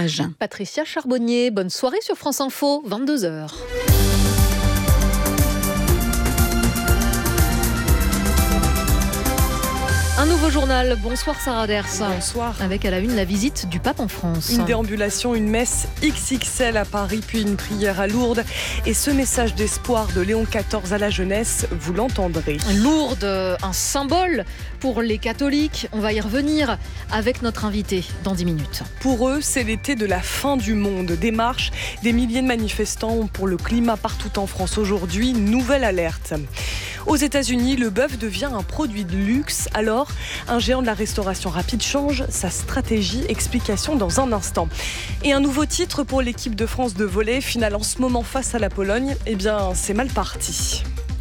reportage. Patricia Charbonnier, bonne soirée sur France Info, 22h. Un nouveau journal. Bonsoir Sarah Ders. Bonsoir. Avec à la une la visite du pape en France. Une déambulation, une messe XXL à Paris, puis une prière à Lourdes. Et ce message d'espoir de Léon XIV à la jeunesse, vous l'entendrez. Lourdes, un symbole pour les catholiques. On va y revenir avec notre invité dans 10 minutes. Pour eux, c'est l'été de la fin du monde. Des marches, des milliers de manifestants pour le climat partout en France aujourd'hui. Nouvelle alerte. Aux États-Unis, le bœuf devient un produit de luxe. Alors, un géant de la restauration rapide change sa stratégie. Explication dans un instant. Et un nouveau titre pour l'équipe de France de volley. Finale en ce moment face à la Pologne. Eh bien, c'est mal parti.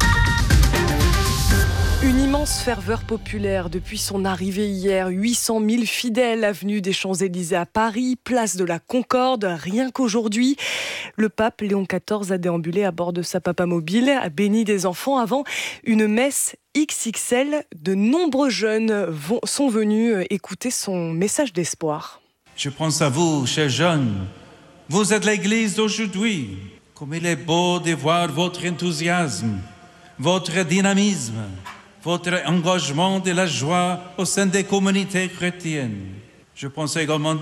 Une immense ferveur populaire depuis son arrivée hier. 800 000 fidèles avenue des Champs-Élysées à Paris, place de la Concorde. Rien qu'aujourd'hui, le pape Léon XIV a déambulé à bord de sa papamobile, a béni des enfants avant une messe XXL. De nombreux jeunes sont venus écouter son message d'espoir. Je pense à vous, chers jeunes. Vous êtes l'Église d'aujourd'hui. Comme il est beau de voir votre enthousiasme, votre dynamisme, votre engagement de la joie au sein des communautés chrétiennes. Je pense également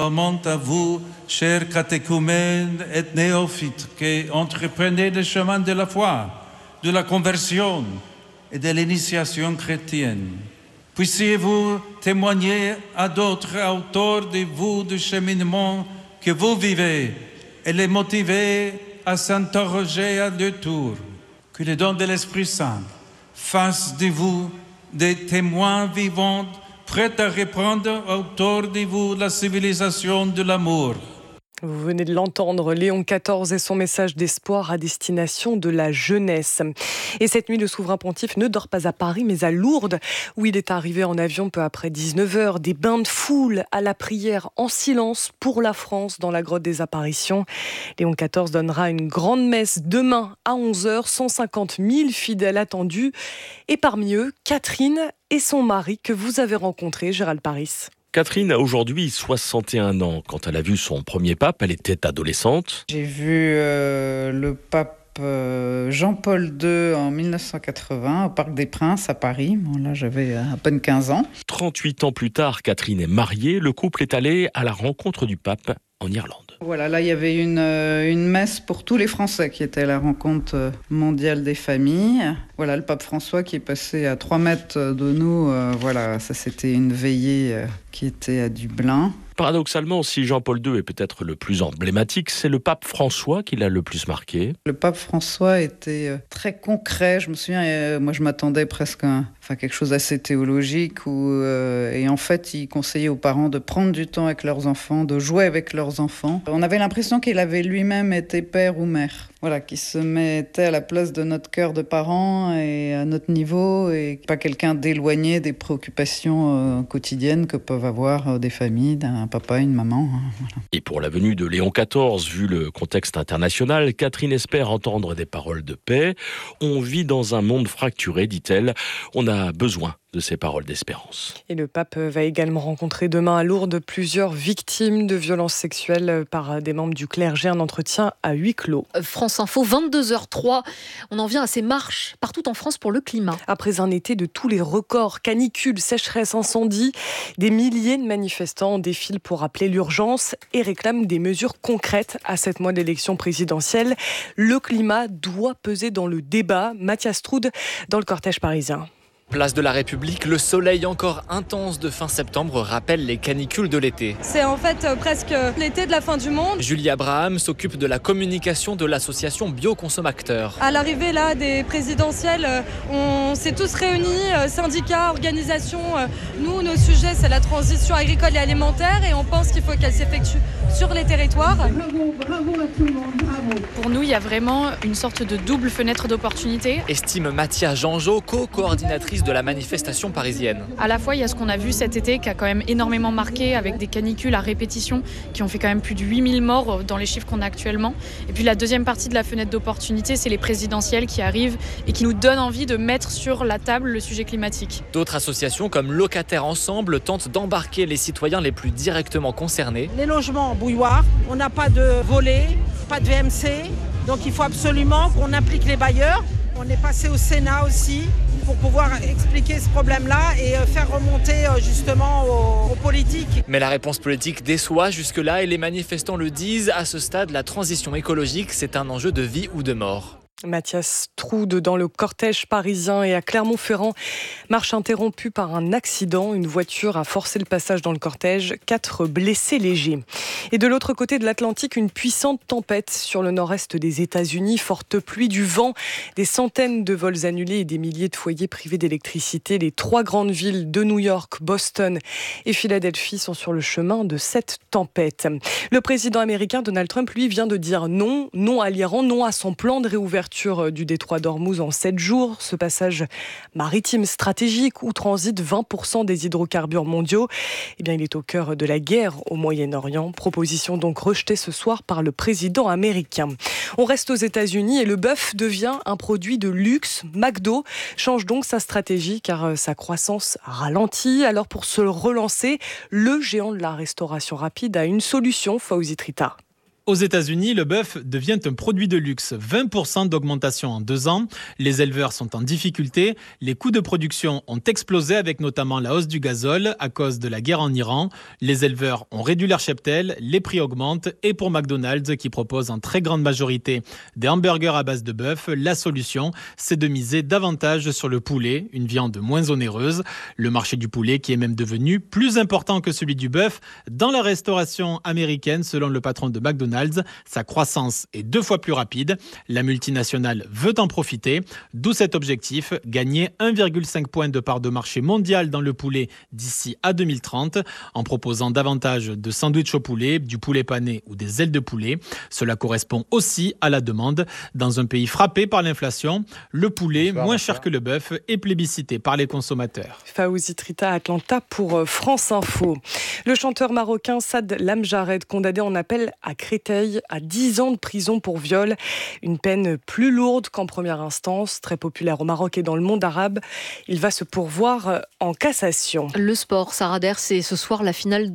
à vous, chers catéchumènes et néophytes, qui entreprenez le chemin de la foi, de la conversion et de l'initiation chrétienne. Puissiez-vous témoigner à d'autres autour de vous du cheminement que vous vivez et les motiver à s'interroger à deux tours. Que le don de l'Esprit Saint fasse de vous des témoins vivants, prêts à reprendre autour de vous la civilisation de l'amour. Vous venez de l'entendre, Léon XIV et son message d'espoir à destination de la jeunesse. Et cette nuit, le souverain pontife ne dort pas à Paris, mais à Lourdes, où il est arrivé en avion peu après 19h. Des bains de foule à la prière en silence pour la France dans la grotte des apparitions. Léon XIV donnera une grande messe demain à 11h, 150 000 fidèles attendus. Et parmi eux, Catherine et son mari que vous avez rencontré, Gérald Paris. Catherine a aujourd'hui 61 ans. Quand elle a vu son premier pape, elle était adolescente. J'ai vu le pape Jean-Paul II en 1980 au Parc des Princes à Paris. Bon, là, j'avais à peine 15 ans. 38 ans plus tard, Catherine est mariée. Le couple est allé à la rencontre du pape en Irlande. Voilà, là, il y avait une messe pour tous les Français qui était à la rencontre mondiale des familles. Voilà, le pape François qui est passé à 3 mètres de nous. Voilà, ça, c'était une veillée qui était à Dublin. Paradoxalement, si Jean-Paul II est peut-être le plus emblématique, c'est le pape François qui l'a le plus marqué. Le pape François était très concret. Je me souviens, moi je m'attendais presque à quelque chose d'assez théologique. Et en fait, il conseillait aux parents de prendre du temps avec leurs enfants, de jouer avec leurs enfants. On avait l'impression qu'il avait lui-même été père ou mère. Voilà, qui se mettait à la place de notre cœur de parents et à notre niveau, et pas quelqu'un d'éloigné des préoccupations quotidiennes que peuvent avoir des familles, d'un papa, une maman. Voilà. Et pour la venue de Léon XIV, vu le contexte international, Catherine espère entendre des paroles de paix. On vit dans un monde fracturé, dit-elle. On a besoin de ces paroles d'espérance. Et le pape va également rencontrer demain à Lourdes plusieurs victimes de violences sexuelles par des membres du clergé. Un entretien à huis clos. France Info, 22h03. On en vient à ces marches partout en France pour le climat. Après un été de tous les records, canicule, sécheresse, incendie, des milliers de manifestants défilent pour rappeler l'urgence et réclament des mesures concrètes à 7 mois d'élection présidentielle. Le climat doit peser dans le débat. Mathias Troud dans le cortège parisien. Place de la République, le soleil encore intense de fin septembre rappelle les canicules de l'été. C'est en fait presque l'été de la fin du monde. Julie Abraham s'occupe de la communication de l'association Bioconsommateurs. À l'arrivée là des présidentielles, on s'est tous réunis, syndicats, organisations. Nous, nos sujets, c'est la transition agricole et alimentaire et on pense qu'il faut qu'elle s'effectue sur les territoires. Bravo à tout le monde, bravo. Pour nous, il y a vraiment une sorte de double fenêtre d'opportunité. Estime Mathia Janjot, co-coordinatrice coulisses de la manifestation parisienne. À la fois, il y a ce qu'on a vu cet été qui a quand même énormément marqué avec des canicules à répétition qui ont fait quand même plus de 8000 morts dans les chiffres qu'on a actuellement. Et puis la deuxième partie de la fenêtre d'opportunité, c'est les présidentielles qui arrivent et qui nous donnent envie de mettre sur la table le sujet climatique. D'autres associations comme Locataires Ensemble tentent d'embarquer les citoyens les plus directement concernés. Les logements bouilloires, on n'a pas de volet, pas de VMC, donc il faut absolument qu'on implique les bailleurs. On est passé au Sénat aussi pour pouvoir expliquer ce problème-là et faire remonter justement aux politiques. Mais la réponse politique déçoit jusque-là et les manifestants le disent, à ce stade, la transition écologique, c'est un enjeu de vie ou de mort. Mathias Troude dans le cortège parisien et à Clermont-Ferrand. Marche interrompue par un accident. Une voiture a forcé le passage dans le cortège. 4 blessés légers. Et de l'autre côté de l'Atlantique, une puissante tempête sur le nord-est des États-Unis. Forte pluie, du vent, des centaines de vols annulés et des milliers de foyers privés d'électricité. Les 3 grandes villes de New York, Boston et Philadelphie sont sur le chemin de cette tempête. Le président américain Donald Trump, lui, vient de dire non à l'Iran, non à son plan de réouverture du détroit d'Ormuz en 7 jours. Ce passage maritime stratégique où transitent 20% des hydrocarbures mondiaux, eh bien, il est au cœur de la guerre au Moyen-Orient. Proposition donc rejetée ce soir par le président américain. On reste aux États-Unis et le bœuf devient un produit de luxe. McDo change donc sa stratégie car sa croissance ralentit. Alors pour se relancer, le géant de la restauration rapide a une solution, Fawzi Trita. Aux États-Unis, le bœuf devient un produit de luxe. 20% d'augmentation en 2 ans. Les éleveurs sont en difficulté. Les coûts de production ont explosé avec notamment la hausse du gazole à cause de la guerre en Iran. Les éleveurs ont réduit leur cheptel, les prix augmentent. Et pour McDonald's, qui propose en très grande majorité des hamburgers à base de bœuf, la solution, c'est de miser davantage sur le poulet, une viande moins onéreuse. Le marché du poulet qui est même devenu plus important que celui du bœuf dans la restauration américaine, selon le patron de McDonald's. Sa croissance est 2 fois plus rapide. La multinationale veut en profiter, d'où cet objectif, gagner 1,5 point de part de marché mondial dans le poulet d'ici à 2030, en proposant davantage de sandwichs au poulet, du poulet pané ou des ailes de poulet. Cela correspond aussi à la demande. Dans un pays frappé par l'inflation, le poulet, moins cher que le bœuf, est plébiscité par les consommateurs. Fawzi Trita, Atlanta pour France Info. Le chanteur marocain Saad Lamjared, condamné en appel à Créteil à 10 ans de prison pour viol. Une peine plus lourde qu'en première instance, très populaire au Maroc et dans le monde arabe. Il va se pourvoir en cassation. Le sport, Sarah Der, c'est ce soir la finale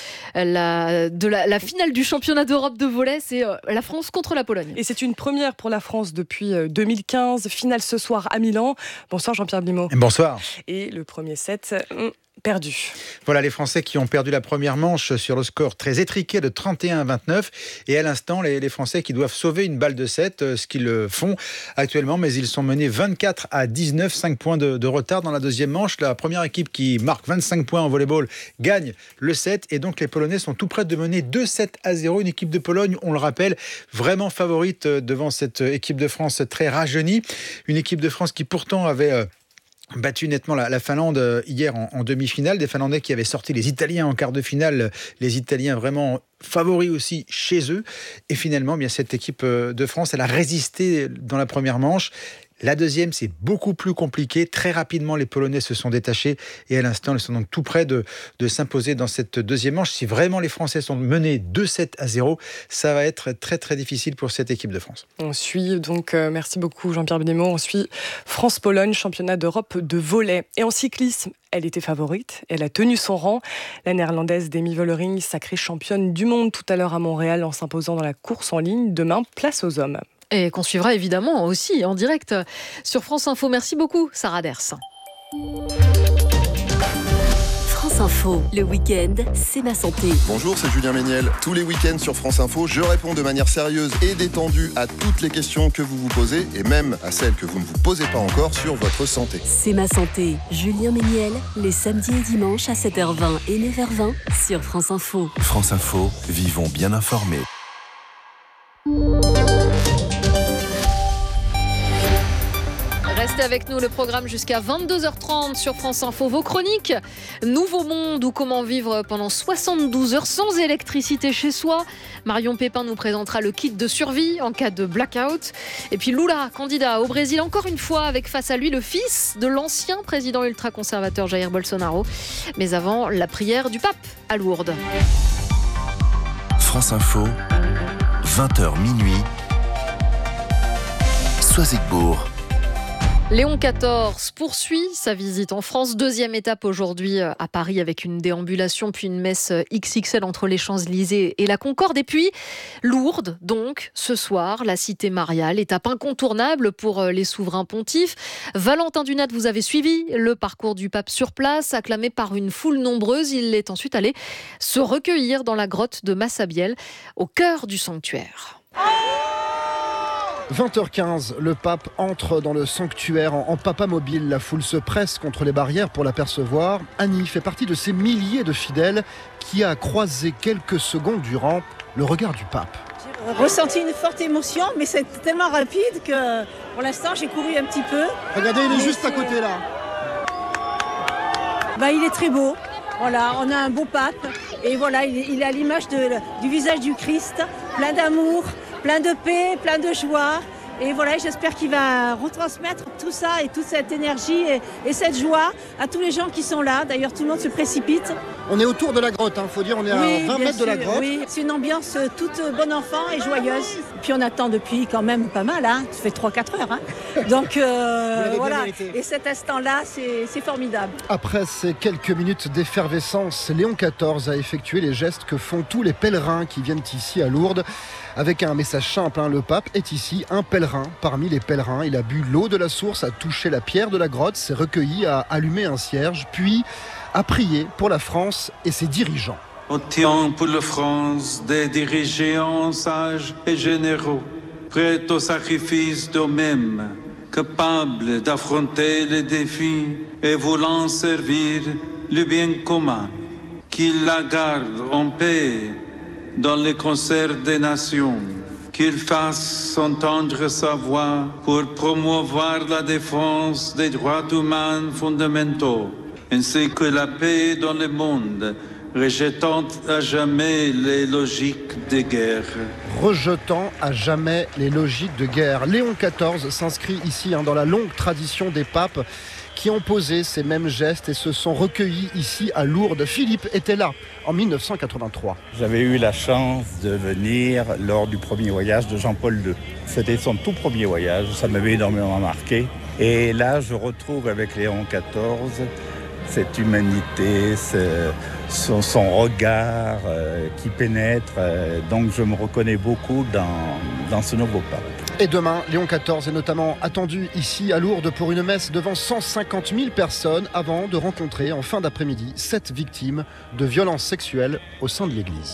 la finale du championnat d'Europe de volley. C'est la France contre la Pologne. Et c'est une première pour la France depuis 2015. Finale ce soir à Milan. Bonsoir Jean-Pierre Blimaud. Bonsoir. Et le premier set perdu. Voilà les Français qui ont perdu la première manche sur le score très étriqué de 31-29. Et à l'instant, les Français qui doivent sauver une balle de 7, ce qu'ils font actuellement, mais ils sont menés 24-19, 5 points de retard dans la deuxième manche. La première équipe qui marque 25 points en volleyball gagne le 7. Et donc les Polonais sont tout près de mener 2-7-0. Une équipe de Pologne, on le rappelle, vraiment favorite devant cette équipe de France très rajeunie. Une équipe de France qui pourtant avait battu nettement la Finlande hier en demi-finale. Des Finlandais qui avaient sorti les Italiens en quart de finale. Les Italiens vraiment favoris aussi chez eux. Et finalement, bien cette équipe de France, elle a résisté dans la première manche. La deuxième, c'est beaucoup plus compliqué. Très rapidement, les Polonais se sont détachés et à l'instant, ils sont donc tout près de s'imposer dans cette deuxième manche. Si vraiment les Français sont menés 2-7-0, ça va être très très difficile pour cette équipe de France. On suit donc, merci beaucoup Jean-Pierre Blimaud, on suit France-Pologne, championnat d'Europe de volley. Et en cyclisme, elle était favorite, elle a tenu son rang. La néerlandaise Demi Vollering, sacrée championne du monde tout à l'heure à Montréal en s'imposant dans la course en ligne. Demain, place aux hommes. Et qu'on suivra évidemment aussi en direct sur France Info. Merci beaucoup, Sarah Ders. France Info, le week-end, c'est ma santé. Bonjour, c'est Julien Méniel. Tous les week-ends sur France Info, je réponds de manière sérieuse et détendue à toutes les questions que vous vous posez et même à celles que vous ne vous posez pas encore sur votre santé. C'est ma santé, Julien Méniel, les samedis et dimanches à 7h20 et 9h20 sur France Info. France Info, vivons bien informés. Restez avec avec nous, le programme jusqu'à 22h30 sur France Info. Vos chroniques, Nouveau Monde ou comment vivre pendant 72 heures sans électricité chez soi. Marion Pépin nous présentera le kit de survie en cas de blackout. Et puis Lula, candidat au Brésil encore une fois, avec face à lui le fils de l'ancien président ultra-conservateur Jair Bolsonaro. Mais avant, la prière du pape à Lourdes. France Info, 20h minuit, Soisigbourg. Léon XIV poursuit sa visite en France. Deuxième étape aujourd'hui à Paris avec une déambulation puis une messe XXL entre les Champs-Élysées et la Concorde. Et puis Lourdes, donc, ce soir, la cité mariale, étape incontournable pour les souverains pontifs. Valentin Dunat, vous avez suivi le parcours du pape sur place, acclamé par une foule nombreuse. Il est ensuite allé se recueillir dans la grotte de Massabielle, au cœur du sanctuaire. 20h15, le pape entre dans le sanctuaire en papa mobile. La foule se presse contre les barrières pour l'apercevoir. Annie fait partie de ces milliers de fidèles qui a croisé quelques secondes durant le regard du pape. J'ai ressenti une forte émotion, mais c'est tellement rapide que pour l'instant j'ai couru un petit peu. Regardez, il est juste à côté là. Il est très beau. Voilà, on a un beau pape et voilà, il a l'image du visage du Christ, plein d'amour, plein de paix, plein de joie. Et voilà, j'espère qu'il va retransmettre tout ça et toute cette énergie et cette joie à tous les gens qui sont là. D'ailleurs, tout le monde se précipite. On est autour de la grotte, faut dire, on est à 20 mètres de la grotte. Oui, c'est une ambiance toute bon enfant et joyeuse. Puis on attend depuis quand même pas mal, ça fait 3-4 heures. Donc voilà, et cet instant-là, c'est formidable. Après ces quelques minutes d'effervescence, Léon XIV a effectué les gestes que font tous les pèlerins qui viennent ici à Lourdes. Avec un message simple, le pape est ici un pèlerin parmi les pèlerins. Il a bu l'eau de la source, a touché la pierre de la grotte, s'est recueilli, a allumé un cierge, puis a prié pour la France et ses dirigeants. Obtiens pour la France des dirigeants sages et généreux, prêts au sacrifice d'eux-mêmes, capables d'affronter les défis et voulant servir le bien commun. Qu'il la garde en paix dans les concerts des nations, qu'il fasse entendre sa voix pour promouvoir la défense des droits humains fondamentaux, ainsi que la paix dans le monde, rejetant à jamais les logiques de guerre. Rejetant à jamais les logiques de guerre. Léon XIV s'inscrit ici dans la longue tradition des papes qui ont posé ces mêmes gestes et se sont recueillis ici à Lourdes. Philippe était là en 1983. J'avais eu la chance de venir lors du premier voyage de Jean-Paul II. C'était son tout premier voyage, ça m'avait énormément marqué. Et là, je retrouve avec Léon XIV cette humanité, son regard qui pénètre. Donc je me reconnais beaucoup dans ce nouveau pape. Et demain, Léon XIV est notamment attendu ici à Lourdes pour une messe devant 150 000 personnes avant de rencontrer en fin d'après-midi 7 victimes de violences sexuelles au sein de l'Église.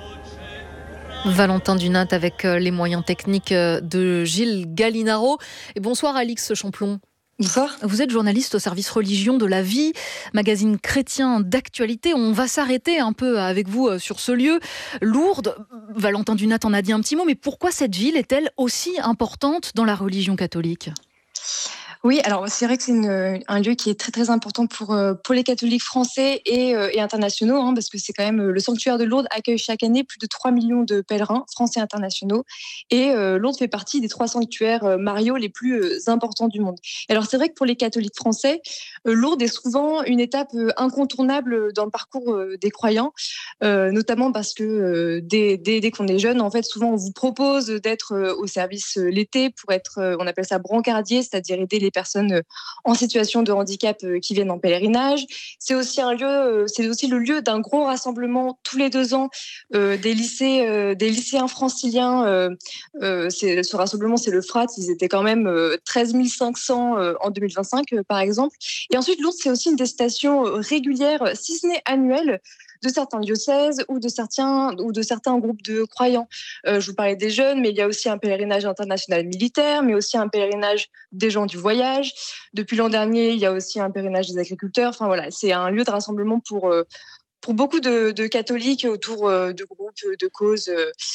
Valentin Dunat avec les moyens techniques de Gilles Gallinaro. Et bonsoir Alix Champlon. Bonsoir. Vous êtes journaliste au service religion de la vie, magazine chrétien d'actualité. On va s'arrêter un peu avec vous sur ce lieu. Lourdes, Valentin Dunat en a dit un petit mot, mais pourquoi cette ville est-elle aussi importante dans la religion catholique ? Oui, alors c'est vrai que c'est un lieu qui est très très important pour les catholiques français et internationaux, parce que c'est quand même le sanctuaire de Lourdes accueille chaque année plus de 3 millions de pèlerins français et internationaux. Et Lourdes fait partie des 3 sanctuaires mariaux les plus importants du monde. Et alors c'est vrai que pour les catholiques français, Lourdes est souvent une étape incontournable dans le parcours des croyants, notamment parce que dès qu'on est jeune, en fait, souvent on vous propose d'être au service l'été pour être, on appelle ça brancardier, c'est-à-dire aider les personnes en situation de handicap qui viennent en pèlerinage. C'est aussi le lieu d'un gros rassemblement tous les 2 ans des lycéens franciliens. Ce rassemblement, c'est le FRAT. Ils étaient quand même 13 500 en 2025, par exemple. Et ensuite, Lourdes, c'est aussi une destination régulière, si ce n'est annuelle, de certains diocèses ou de certains groupes de croyants. Je vous parlais des jeunes, mais il y a aussi un pèlerinage international militaire, mais aussi un pèlerinage des gens du voyage. Depuis l'an dernier, il y a aussi un pèlerinage des agriculteurs. Enfin voilà, c'est un lieu de rassemblement pour beaucoup de catholiques autour de groupes, de causes.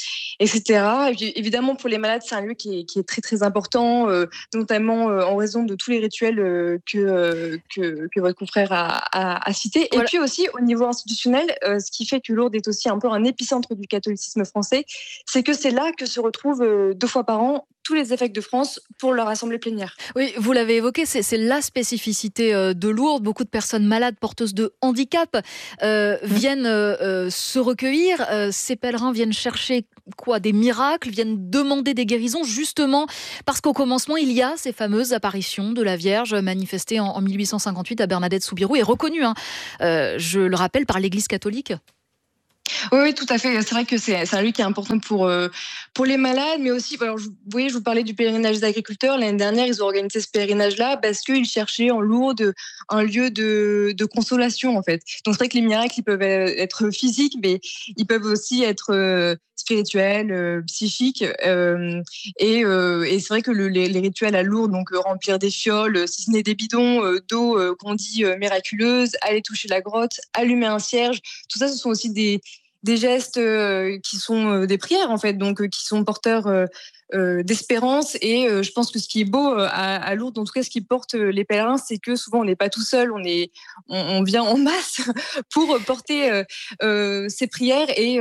etc. Et puis, évidemment, pour les malades, c'est un lieu qui est très, très important, notamment en raison de tous les rituels que votre confrère a cités. Et puis aussi, au niveau institutionnel, ce qui fait que Lourdes est aussi un peu un épicentre du catholicisme français, c'est que c'est là que se retrouvent 2 fois par an tous les évêques de France pour leur assemblée plénière. Oui, vous l'avez évoqué, c'est la spécificité de Lourdes. Beaucoup de personnes malades, porteuses de handicap, viennent se recueillir. Ces pèlerins viennent chercher des miracles, viennent demander des guérisons, justement parce qu'au commencement, il y a ces fameuses apparitions de la Vierge manifestées en 1858 à Bernadette-Soubirous et reconnues, je le rappelle, par l'Église catholique. Oui, tout à fait. C'est vrai que c'est un lieu qui est important pour les malades, mais aussi, alors, vous voyez, je vous parlais du pèlerinage des agriculteurs. L'année dernière, ils ont organisé ce pèlerinage-là parce qu'ils cherchaient en Lourdes un lieu de consolation, en fait. Donc, c'est vrai que les miracles, ils peuvent être physiques, mais ils peuvent aussi être spirituels, psychiques. Et c'est vrai que les rituels à Lourdes, donc remplir des fioles, si ce n'est des bidons d'eau qu'on dit miraculeuse, aller toucher la grotte, allumer un cierge, tout ça, ce sont aussi des gestes qui sont des prières, en fait, donc qui sont porteurs d'espérance. Et je pense que ce qui est beau à Lourdes, en tout cas ce qui porte les pèlerins, c'est que souvent on n'est pas tout seul, on vient en masse pour porter ces prières. Et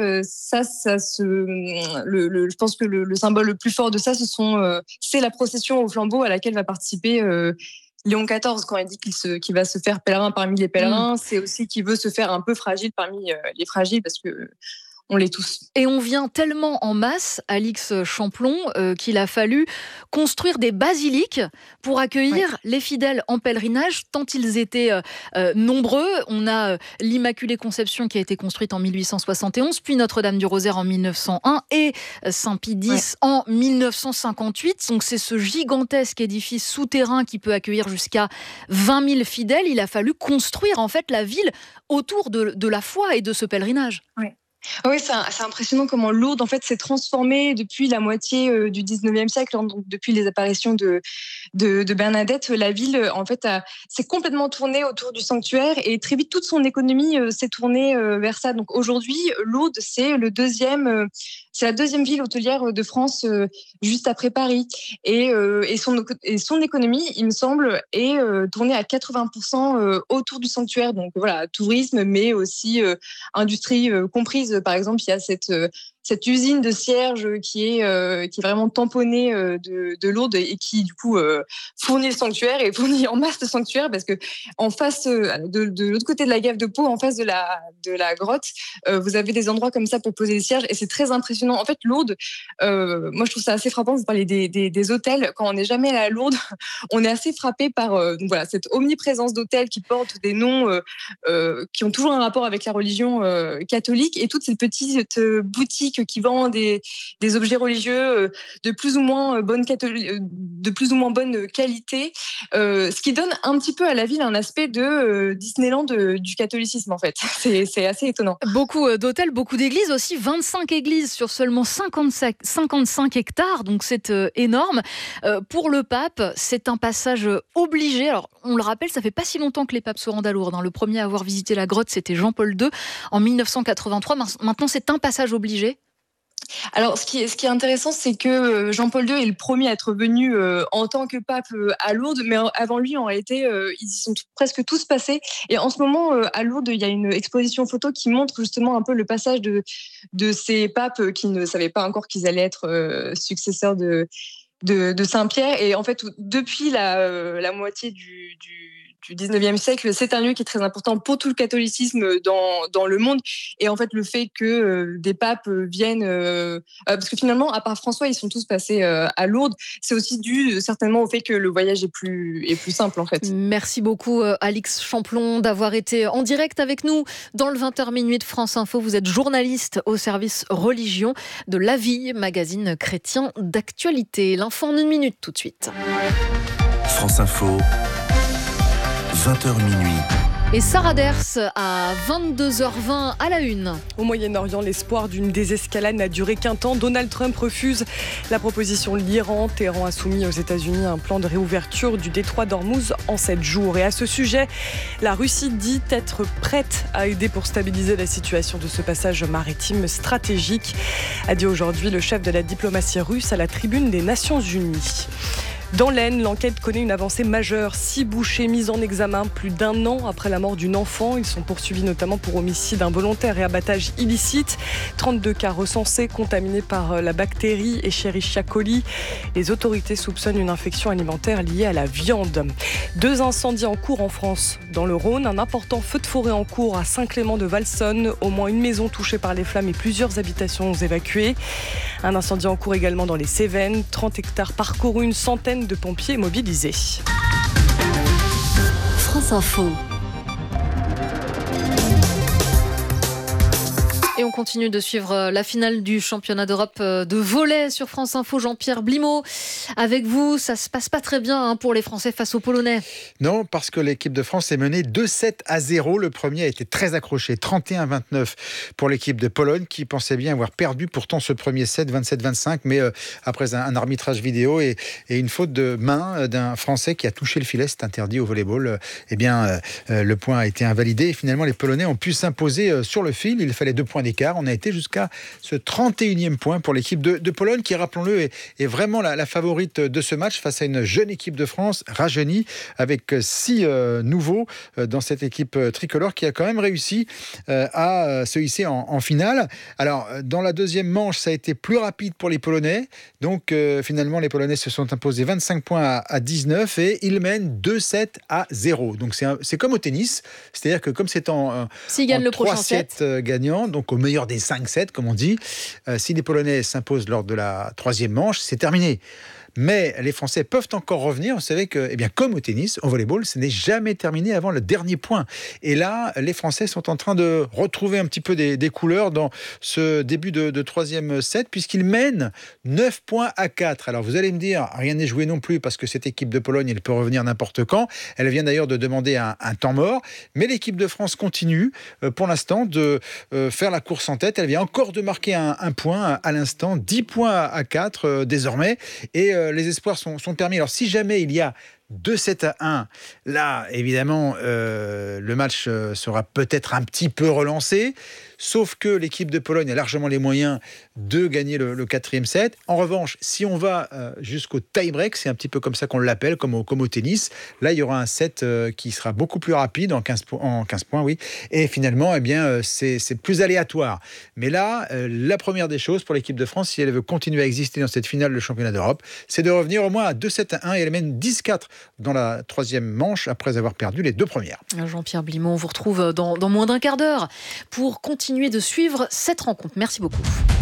je pense que le symbole le plus fort de ça, c'est la procession au flambeau à laquelle va participer Léon XIV, quand il dit qu'il va se faire pèlerin parmi les pèlerins, c'est aussi qu'il veut se faire un peu fragile parmi les fragiles, parce que on l'est tous. Et on vient tellement en masse, Alix Champlon, qu'il a fallu construire des basiliques pour accueillir les fidèles en pèlerinage, tant ils étaient nombreux. On a l'Immaculée Conception qui a été construite en 1871, puis Notre-Dame du Rosaire en 1901 et Saint-Pie X en 1958. Donc c'est ce gigantesque édifice souterrain qui peut accueillir jusqu'à 20 000 fidèles. Il a fallu construire en fait la ville autour de la foi et de ce pèlerinage. Oui, c'est impressionnant comment Lourdes en fait s'est transformée depuis la moitié du 19e siècle, donc depuis les apparitions de Bernadette. La ville en fait s'est complètement tournée autour du sanctuaire et très vite toute son économie s'est tournée vers ça. Donc aujourd'hui, Lourdes c'est la deuxième ville hôtelière de France, juste après Paris. Et son économie, il me semble, est tournée à 80% autour du sanctuaire. Donc voilà, tourisme, mais aussi industrie comprise. Par exemple, il y a cette usine de cierges qui est vraiment tamponnée de Lourdes et qui du coup fournit le sanctuaire et fournit en masse le sanctuaire, parce que en face de l'autre côté de la gave de Pau, en face de la grotte, vous avez des endroits comme ça pour poser des cierges et c'est très impressionnant. En fait, Lourdes, moi je trouve ça assez frappant. Vous parlez des hôtels. Quand on n'est jamais allé à Lourdes, on est assez frappé par cette omniprésence d'hôtels qui portent des noms qui ont toujours un rapport avec la religion catholique, et toutes ces petites boutiques qui vendent des objets religieux de plus ou moins bonne qualité, ce qui donne un petit peu à la ville un aspect de Disneyland du catholicisme, en fait. C'est assez étonnant. Beaucoup d'hôtels, beaucoup d'églises aussi, 25 églises sur seulement 55 hectares, donc c'est énorme. Pour le pape, c'est un passage obligé. Alors, on le rappelle, ça fait pas si longtemps que les papes se rendent à Lourdes. Le premier à avoir visité la grotte, c'était Jean-Paul II en 1983. Maintenant, c'est un passage obligé. Alors, ce qui est intéressant, c'est que Jean-Paul II est le premier à être venu en tant que pape à Lourdes, mais avant lui, en réalité, ils y sont presque tous passés. Et en ce moment, à Lourdes, il y a une exposition photo qui montre justement un peu le passage de ces papes qui ne savaient pas encore qu'ils allaient être successeurs de Saint-Pierre. Et en fait, depuis la moitié du 19e siècle, c'est un lieu qui est très important pour tout le catholicisme dans le monde. Et en fait, le fait que des papes viennent... parce que finalement, à part François, ils sont tous passés à Lourdes. C'est aussi dû certainement au fait que le voyage est plus simple, en fait. Merci beaucoup, Alix Champlon, d'avoir été en direct avec nous dans le 20h minuit de France Info. Vous êtes journaliste au service religion de La Vie, magazine chrétien d'actualité. L'info en 1 minute tout de suite. France Info. 20h minuit. Et Sarah Ders à 22h20 à la une. Au Moyen-Orient, l'espoir d'une désescalade n'a duré qu'un temps. Donald Trump refuse la proposition de l'Iran. Téhéran a soumis aux États-Unis un plan de réouverture du détroit d'Ormuz en 7 jours. Et à ce sujet, la Russie dit être prête à aider pour stabiliser la situation de ce passage maritime stratégique, a dit aujourd'hui le chef de la diplomatie russe à la tribune des Nations Unies. Dans l'Aisne, l'enquête connaît une avancée majeure. 6 bouchers mis en examen plus d'1 an après la mort d'une enfant. Ils sont poursuivis notamment pour homicide involontaire et abattage illicite. 32 cas recensés contaminés par la bactérie Escherichia coli. Les autorités soupçonnent une infection alimentaire liée à la viande. 2 incendies en cours en France. Dans le Rhône, un important feu de forêt en cours à Saint-Clément-de-Valsonne. Au moins une maison touchée par les flammes et plusieurs habitations évacuées. Un incendie en cours également dans les Cévennes. 30 hectares parcourus, une centaine de pompiers mobilisés. France Info. Et on continue de suivre la finale du championnat d'Europe de volley sur France Info. Jean-Pierre Blimaud, avec vous, ça se passe pas très bien pour les Français face aux Polonais. Non, parce que l'équipe de France est menée 2-7-0. Le premier a été très accroché, 31-29 pour l'équipe de Pologne qui pensait bien avoir perdu pourtant ce premier set, 27-25, mais après un arbitrage vidéo et une faute de main d'un Français qui a touché le filet, c'est interdit au volleyball, le point a été invalidé et finalement les Polonais ont pu s'imposer sur le fil. Il fallait 2 points d'écart. On a été jusqu'à ce 31e point pour l'équipe de Pologne qui, rappelons-le, est vraiment la favorite de ce match face à une jeune équipe de France rajeunie avec 6 nouveaux dans cette équipe tricolore qui a quand même réussi à se hisser en finale. Alors, dans la deuxième manche, ça a été plus rapide pour les Polonais. Donc, finalement, les Polonais se sont imposés 25 points à 19 et ils mènent 2-7-0. Donc, c'est comme au tennis. C'est-à-dire que comme c'est en 3 sets gagnants, donc au meilleur des 5 sets, comme on dit, si les Polonais s'imposent lors de la 3e manche, c'est terminé. Mais les Français peuvent encore revenir. Vous savez que, comme au tennis, au volleyball, ce n'est jamais terminé avant le dernier point. Et là, les Français sont en train de retrouver un petit peu des couleurs dans ce début de 3e set, puisqu'ils mènent 9 points à 4. Alors vous allez me dire, rien n'est joué non plus, parce que cette équipe de Pologne, elle peut revenir n'importe quand. Elle vient d'ailleurs de demander un temps mort. Mais l'équipe de France continue, pour l'instant, de faire la course en tête. Elle vient encore de marquer un point à l'instant, 10 points à 4 désormais. Et les espoirs sont permis. Alors, si jamais il y a 2-7-1, là, évidemment, le match sera peut-être un petit peu relancé. Sauf que l'équipe de Pologne a largement les moyens de gagner le 4e set. En revanche, si on va jusqu'au tie-break, c'est un petit peu comme ça qu'on l'appelle, comme au tennis, là, il y aura un set qui sera beaucoup plus rapide, en 15 points, oui. Et finalement, c'est plus aléatoire. Mais là, la première des choses pour l'équipe de France, si elle veut continuer à exister dans cette finale de championnat d'Europe, c'est de revenir au moins à 2-7-1 et elle mène 10-4 dans la 3e manche après avoir perdu les 2 premières. Jean-Pierre Blimaud, on vous retrouve dans moins d'un quart d'heure pour continuer de suivre cette rencontre. Merci beaucoup.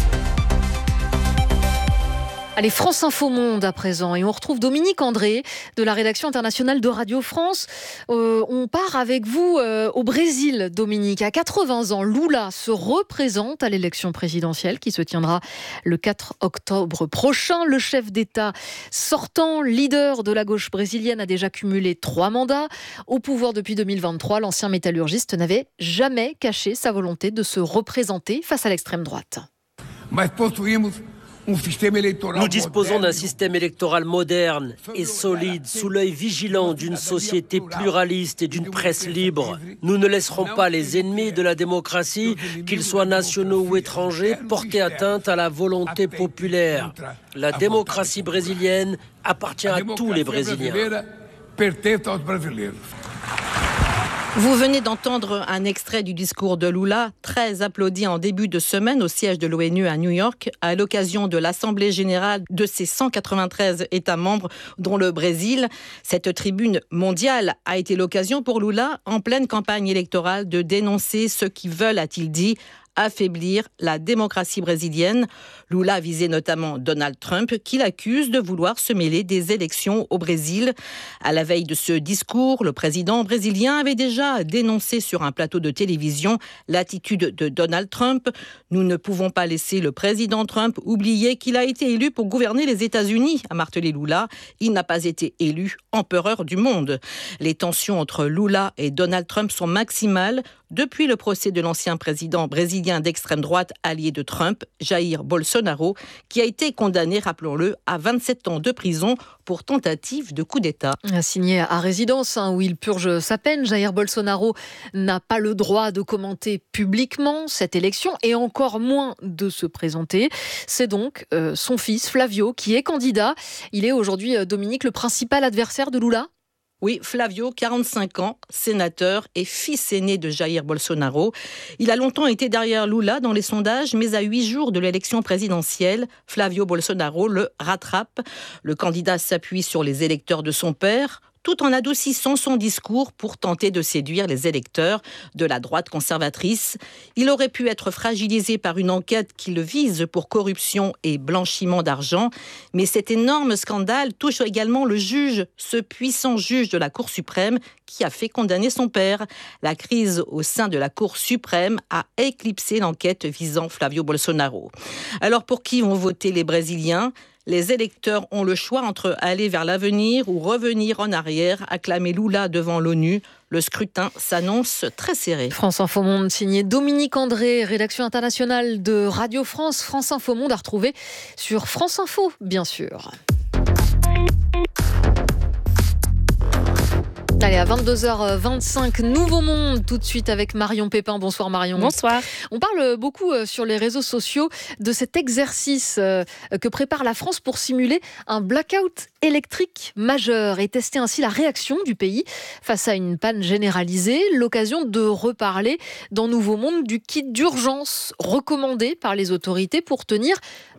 Allez, France Info Monde à présent et on retrouve Dominique André de la rédaction internationale de Radio France. On part avec vous au Brésil, Dominique. À 80 ans, Lula se représente à l'élection présidentielle qui se tiendra le 4 octobre prochain. Le chef d'État sortant, leader de la gauche brésilienne, a déjà cumulé 3 mandats. Au pouvoir depuis 2023, l'ancien métallurgiste n'avait jamais caché sa volonté de se représenter face à l'extrême droite. Nous disposons d'un système électoral moderne et solide, sous l'œil vigilant d'une société pluraliste et d'une presse libre. Nous ne laisserons pas les ennemis de la démocratie, qu'ils soient nationaux ou étrangers, porter atteinte à la volonté populaire. La démocratie brésilienne appartient à tous les Brésiliens. Vous venez d'entendre un extrait du discours de Lula, très applaudi en début de semaine au siège de l'ONU à New York, à l'occasion de l'Assemblée générale de ses 193 États membres, dont le Brésil. Cette tribune mondiale a été l'occasion pour Lula, en pleine campagne électorale, de dénoncer ceux qui veulent, a-t-il dit, affaiblir la démocratie brésilienne. Lula visait notamment Donald Trump, qu'il accuse de vouloir se mêler des élections au Brésil. À la veille de ce discours, le président brésilien avait déjà dénoncé sur un plateau de télévision l'attitude de Donald Trump. Nous ne pouvons pas laisser le président Trump oublier qu'il a été élu pour gouverner les États-Unis, a martelé Lula. Il n'a pas été élu empereur du monde. Les tensions entre Lula et Donald Trump sont maximales depuis le procès de l'ancien président brésilien d'extrême droite allié de Trump, Jair Bolsonaro, qui a été condamné, rappelons-le, à 27 ans de prison pour tentative de coup d'État. Signé à résidence, où il purge sa peine, Jair Bolsonaro n'a pas le droit de commenter publiquement cette élection et encore moins de se présenter. C'est donc son fils Flavio qui est candidat. Il est aujourd'hui, Dominique, le principal adversaire de Lula ? Oui, Flavio, 45 ans, sénateur et fils aîné de Jair Bolsonaro. Il a longtemps été derrière Lula dans les sondages, mais à 8 jours de l'élection présidentielle, Flavio Bolsonaro le rattrape. Le candidat s'appuie sur les électeurs de son père, tout en adoucissant son discours pour tenter de séduire les électeurs de la droite conservatrice. Il aurait pu être fragilisé par une enquête qui le vise pour corruption et blanchiment d'argent, mais cet énorme scandale touche également le juge, ce puissant juge de la Cour suprême qui a fait condamner son père. La crise au sein de la Cour suprême a éclipsé l'enquête visant Flavio Bolsonaro. Alors pour qui vont voter les Brésiliens ? Les électeurs ont le choix entre aller vers l'avenir ou revenir en arrière, acclamer Lula devant l'ONU. Le scrutin s'annonce très serré. France Info Monde, signé Dominique André, rédaction internationale de Radio France. France Info Monde à retrouver sur France Info, bien sûr. Allez, à 22h25, Nouveau Monde, tout de suite avec Marion Pépin. Bonsoir Marion. Bonsoir. On parle beaucoup sur les réseaux sociaux de cet exercice que prépare la France pour simuler un blackout électrique majeur et tester ainsi la réaction du pays face à une panne généralisée. L'occasion de reparler dans Nouveau Monde du kit d'urgence recommandé par les autorités pour tenir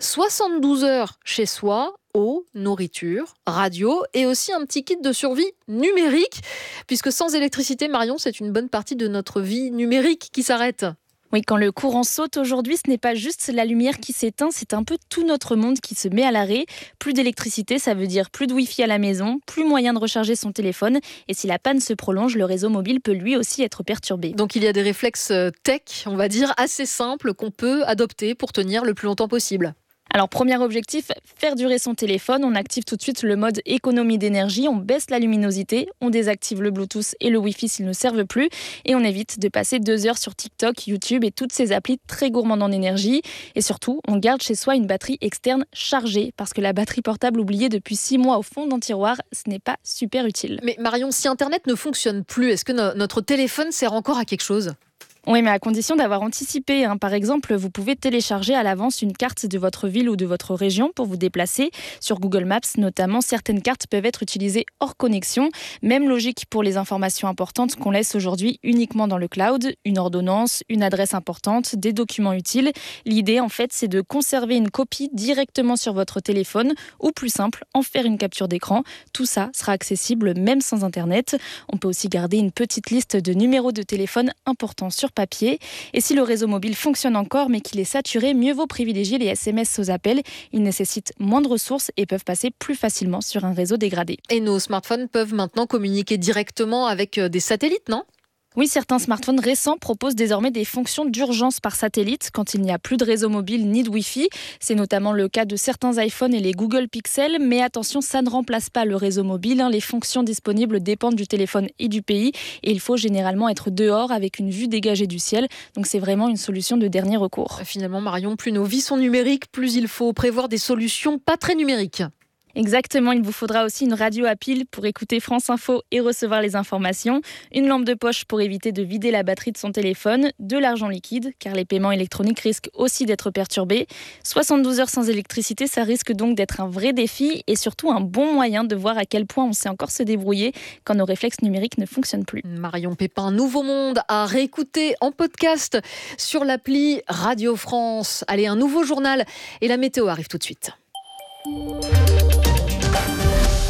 72 heures chez soi. Eau, nourriture, radio et aussi un petit kit de survie numérique. Puisque sans électricité, Marion, c'est une bonne partie de notre vie numérique qui s'arrête. Oui, quand le courant saute aujourd'hui, ce n'est pas juste la lumière qui s'éteint, c'est un peu tout notre monde qui se met à l'arrêt. Plus d'électricité, ça veut dire plus de Wi-Fi à la maison, plus moyen de recharger son téléphone. Et si la panne se prolonge, le réseau mobile peut lui aussi être perturbé. Donc il y a des réflexes tech, on va dire, assez simples qu'on peut adopter pour tenir le plus longtemps possible. Alors, premier objectif, faire durer son téléphone. On active tout de suite le mode économie d'énergie, on baisse la luminosité, on désactive le Bluetooth et le Wi-Fi s'ils ne servent plus et on évite de passer 2 heures sur TikTok, YouTube et toutes ces applis très gourmandes en énergie. Et surtout, on garde chez soi une batterie externe chargée parce que la batterie portable oubliée depuis 6 mois au fond d'un tiroir, ce n'est pas super utile. Mais Marion, si Internet ne fonctionne plus, est-ce que notre téléphone sert encore à quelque chose ? Oui, mais à condition d'avoir anticipé. Par exemple, vous pouvez télécharger à l'avance une carte de votre ville ou de votre région pour vous déplacer. Sur Google Maps, notamment, certaines cartes peuvent être utilisées hors connexion. Même logique pour les informations importantes qu'on laisse aujourd'hui uniquement dans le cloud. Une ordonnance, une adresse importante, des documents utiles. L'idée, en fait, c'est de conserver une copie directement sur votre téléphone ou, plus simple, en faire une capture d'écran. Tout ça sera accessible même sans Internet. On peut aussi garder une petite liste de numéros de téléphone importants sur papier. Et si le réseau mobile fonctionne encore mais qu'il est saturé, mieux vaut privilégier les SMS aux appels. Ils nécessitent moins de ressources et peuvent passer plus facilement sur un réseau dégradé. Et nos smartphones peuvent maintenant communiquer directement avec des satellites, non ? Oui, certains smartphones récents proposent désormais des fonctions d'urgence par satellite quand il n'y a plus de réseau mobile ni de Wi-Fi. C'est notamment le cas de certains iPhones et les Google Pixel. Mais attention, ça ne remplace pas le réseau mobile. Les fonctions disponibles dépendent du téléphone et du pays. Et il faut généralement être dehors avec une vue dégagée du ciel. Donc c'est vraiment une solution de dernier recours. Finalement, Marion, plus nos vies sont numériques, plus il faut prévoir des solutions pas très numériques. Exactement, il vous faudra aussi une radio à pile pour écouter France Info et recevoir les informations, une lampe de poche pour éviter de vider la batterie de son téléphone, de l'argent liquide, car les paiements électroniques risquent aussi d'être perturbés. 72 heures sans électricité, ça risque donc d'être un vrai défi et surtout un bon moyen de voir à quel point on sait encore se débrouiller quand nos réflexes numériques ne fonctionnent plus. Marion Pépin, Nouveau Monde à réécouter en podcast sur l'appli Radio France. Allez, un nouveau journal et la météo arrive tout de suite.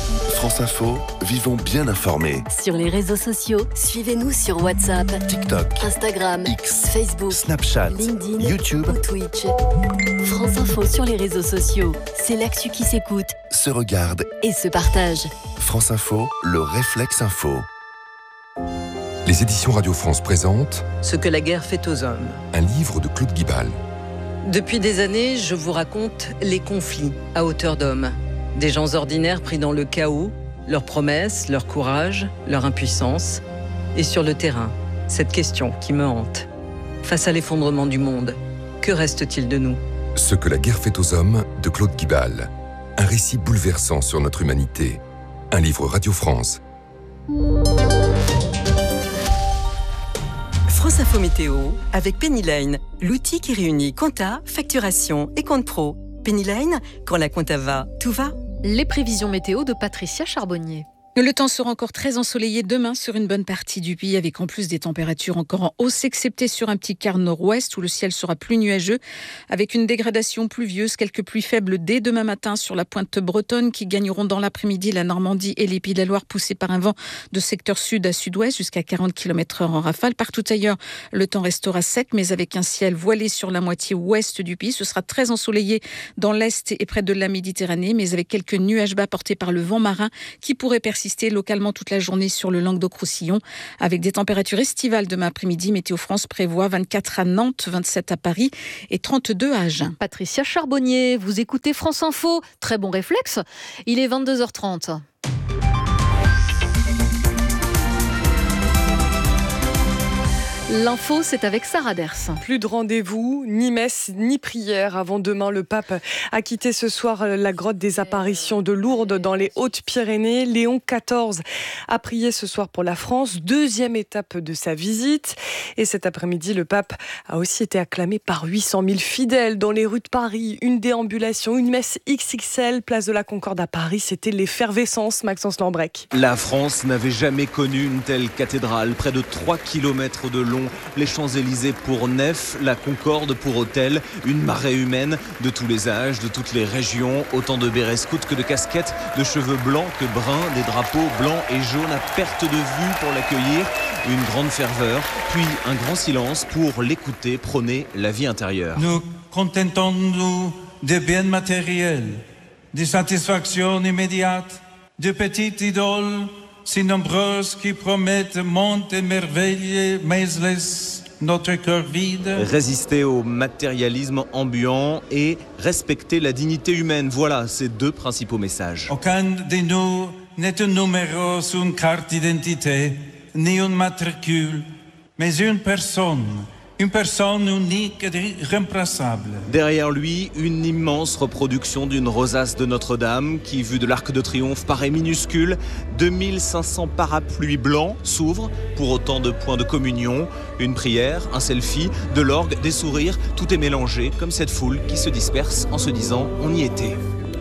France Info, vivons bien informés. Sur les réseaux sociaux, suivez-nous sur WhatsApp, TikTok, Instagram, X, Facebook, Snapchat, LinkedIn, YouTube ou Twitch. France Info sur les réseaux sociaux, c'est l'actu qui s'écoute, se regarde et se partage. France Info, le réflexe info. Les éditions Radio France présentent Ce que la guerre fait aux hommes. Un livre de Claude Guibal. Depuis des années, je vous raconte les conflits à hauteur d'homme. Des gens ordinaires pris dans le chaos, leurs promesses, leur courage, leur impuissance. Et sur le terrain, cette question qui me hante. Face à l'effondrement du monde, que reste-t-il de nous ? Ce que la guerre fait aux hommes de Claude Guibal. Un récit bouleversant sur notre humanité. Un livre Radio France. France Info Météo avec Pennyline, l'outil qui réunit compta, facturation et compte pro. Pennyline, quand la compta va, tout va. Les prévisions météo de Patricia Charbonnier. Le temps sera encore très ensoleillé demain sur une bonne partie du pays, avec en plus des températures encore en hausse, excepté sur un petit quart nord-ouest où le ciel sera plus nuageux, avec une dégradation pluvieuse, quelques pluies faibles dès demain matin sur la pointe bretonne qui gagneront dans l'après-midi la Normandie et les Pays de la Loire, poussés par un vent de secteur sud à sud-ouest jusqu'à 40 km/h en rafale. Partout ailleurs, le temps restera sec, mais avec un ciel voilé sur la moitié ouest du pays. Ce sera très ensoleillé dans l'est et près de la Méditerranée, mais avec quelques nuages bas portés par le vent marin qui pourraient persister localement toute la journée sur le Languedoc-Roussillon, avec des températures estivales demain après-midi. Météo France prévoit 24 à Nantes, 27 à Paris et 32 à Agen. Patricia Charbonnier, vous écoutez France Info. Très bon réflexe. Il est 22h30. L'info, c'est avec Sarah Ders. Plus de rendez-vous, ni messe, ni prière avant demain. Le pape a quitté ce soir la grotte des apparitions de Lourdes dans les Hautes-Pyrénées. Léon XIV a prié ce soir pour la France, deuxième étape de sa visite. Et cet après-midi, le pape a aussi été acclamé par 800 000 fidèles dans les rues de Paris. Une déambulation, une messe XXL, place de la Concorde à Paris. C'était l'effervescence, Maxence Lambrec. La France n'avait jamais connu une telle cathédrale, près de 3 km de long. Les Champs-Élysées pour nef, la Concorde pour autel, une marée humaine de tous les âges, de toutes les régions, autant de bérets scouts que de casquettes, de cheveux blancs que bruns, des drapeaux blancs et jaunes à perte de vue pour l'accueillir, une grande ferveur, puis un grand silence pour l'écouter prôner la vie intérieure. Nous contentons-nous des biens matériels, des satisfactions immédiates, de petites idoles si nombreuses qui promettent monts et merveilles, mais laissent notre cœur vide. Résister au matérialisme ambiant et respecter la dignité humaine. Voilà ces deux principaux messages. Aucun de nous n'est un numéro sur une carte d'identité, ni un matricule, mais une personne unique et irremplaçable. Derrière lui, une immense reproduction d'une rosace de Notre-Dame qui, vue de l'Arc de Triomphe, paraît minuscule. 2500 parapluies blancs s'ouvrent pour autant de points de communion. Une prière, un selfie, de l'orgue, des sourires, tout est mélangé comme cette foule qui se disperse en se disant « on y était ».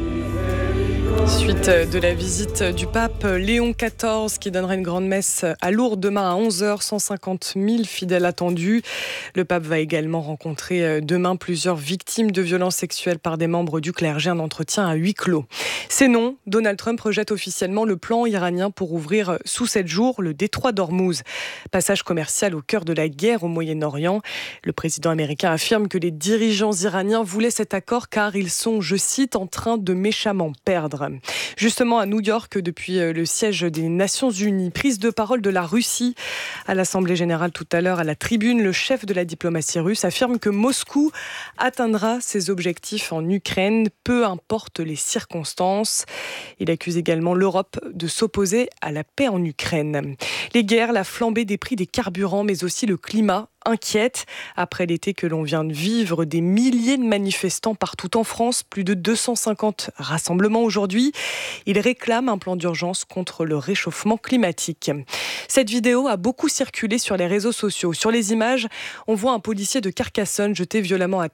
Suite de la visite du pape Léon XIV qui donnera une grande messe à Lourdes demain à 11h, 150 000 fidèles attendus. Le pape va également rencontrer demain plusieurs victimes de violences sexuelles par des membres du clergé, un entretien à huis clos. C'est non, Donald Trump rejette officiellement le plan iranien pour ouvrir sous 7 jours le détroit d'Ormuz. Passage commercial au cœur de la guerre au Moyen-Orient. Le président américain affirme que les dirigeants iraniens voulaient cet accord car ils sont, je cite, en train de méchamment perdre. Justement à New York, depuis le siège des Nations Unies, prise de parole de la Russie à l'Assemblée générale tout à l'heure à la tribune, le chef de la diplomatie russe affirme que Moscou atteindra ses objectifs en Ukraine, peu importe les circonstances. Il accuse également l'Europe de s'opposer à la paix en Ukraine. Les guerres, la flambée des prix des carburants, mais aussi le climat inquiète. Après l'été que l'on vient de vivre, des milliers de manifestants partout en France, plus de 250 rassemblements aujourd'hui. Ils réclament un plan d'urgence contre le réchauffement climatique. Cette vidéo a beaucoup circulé sur les réseaux sociaux. Sur les images, on voit un policier de Carcassonne jeter violemment à terre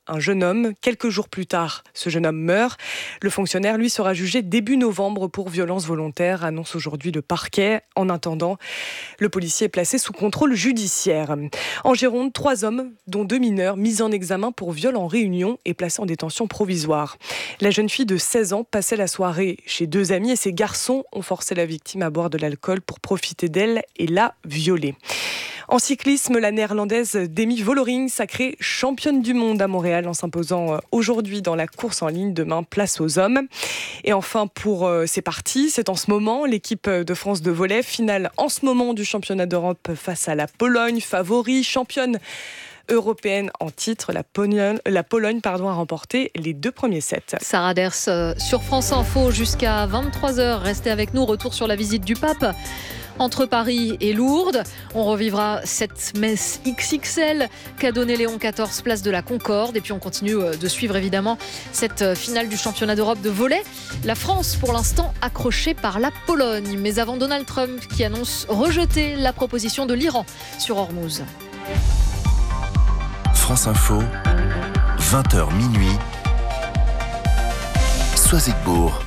un jeune homme. Quelques jours plus tard, ce jeune homme meurt. Le fonctionnaire, lui, sera jugé début novembre pour violence volontaire, annonce aujourd'hui le parquet. En attendant, le policier est placé sous contrôle judiciaire. En Gironde, 3 hommes, dont 2 mineurs, mis en examen pour viol en réunion et placés en détention provisoire. La jeune fille de 16 ans passait la soirée chez 2 amis et ses garçons ont forcé la victime à boire de l'alcool pour profiter d'elle et la violer. En cyclisme, la néerlandaise Demi Vollering, sacrée championne du monde à Montréal en s'imposant aujourd'hui dans la course en ligne. Demain, place aux hommes. Et enfin, pour ces parties, c'est en ce moment l'équipe de France de volley, finale en ce moment du championnat d'Europe face à la Pologne, favori, championne européenne en titre. La Pologne a remporté les 2 premiers sets. Sarah Ders sur France Info jusqu'à 23h. Restez avec nous, retour sur la visite du pape entre Paris et Lourdes. On revivra cette messe XXL qu'a donné Léon XIV, place de la Concorde. Et puis on continue de suivre évidemment cette finale du championnat d'Europe de volley. La France, pour l'instant, accrochée par la Pologne. Mais avant Donald Trump qui annonce rejeter la proposition de l'Iran sur Hormuz. France Info, 20h minuit, Soisigbourg.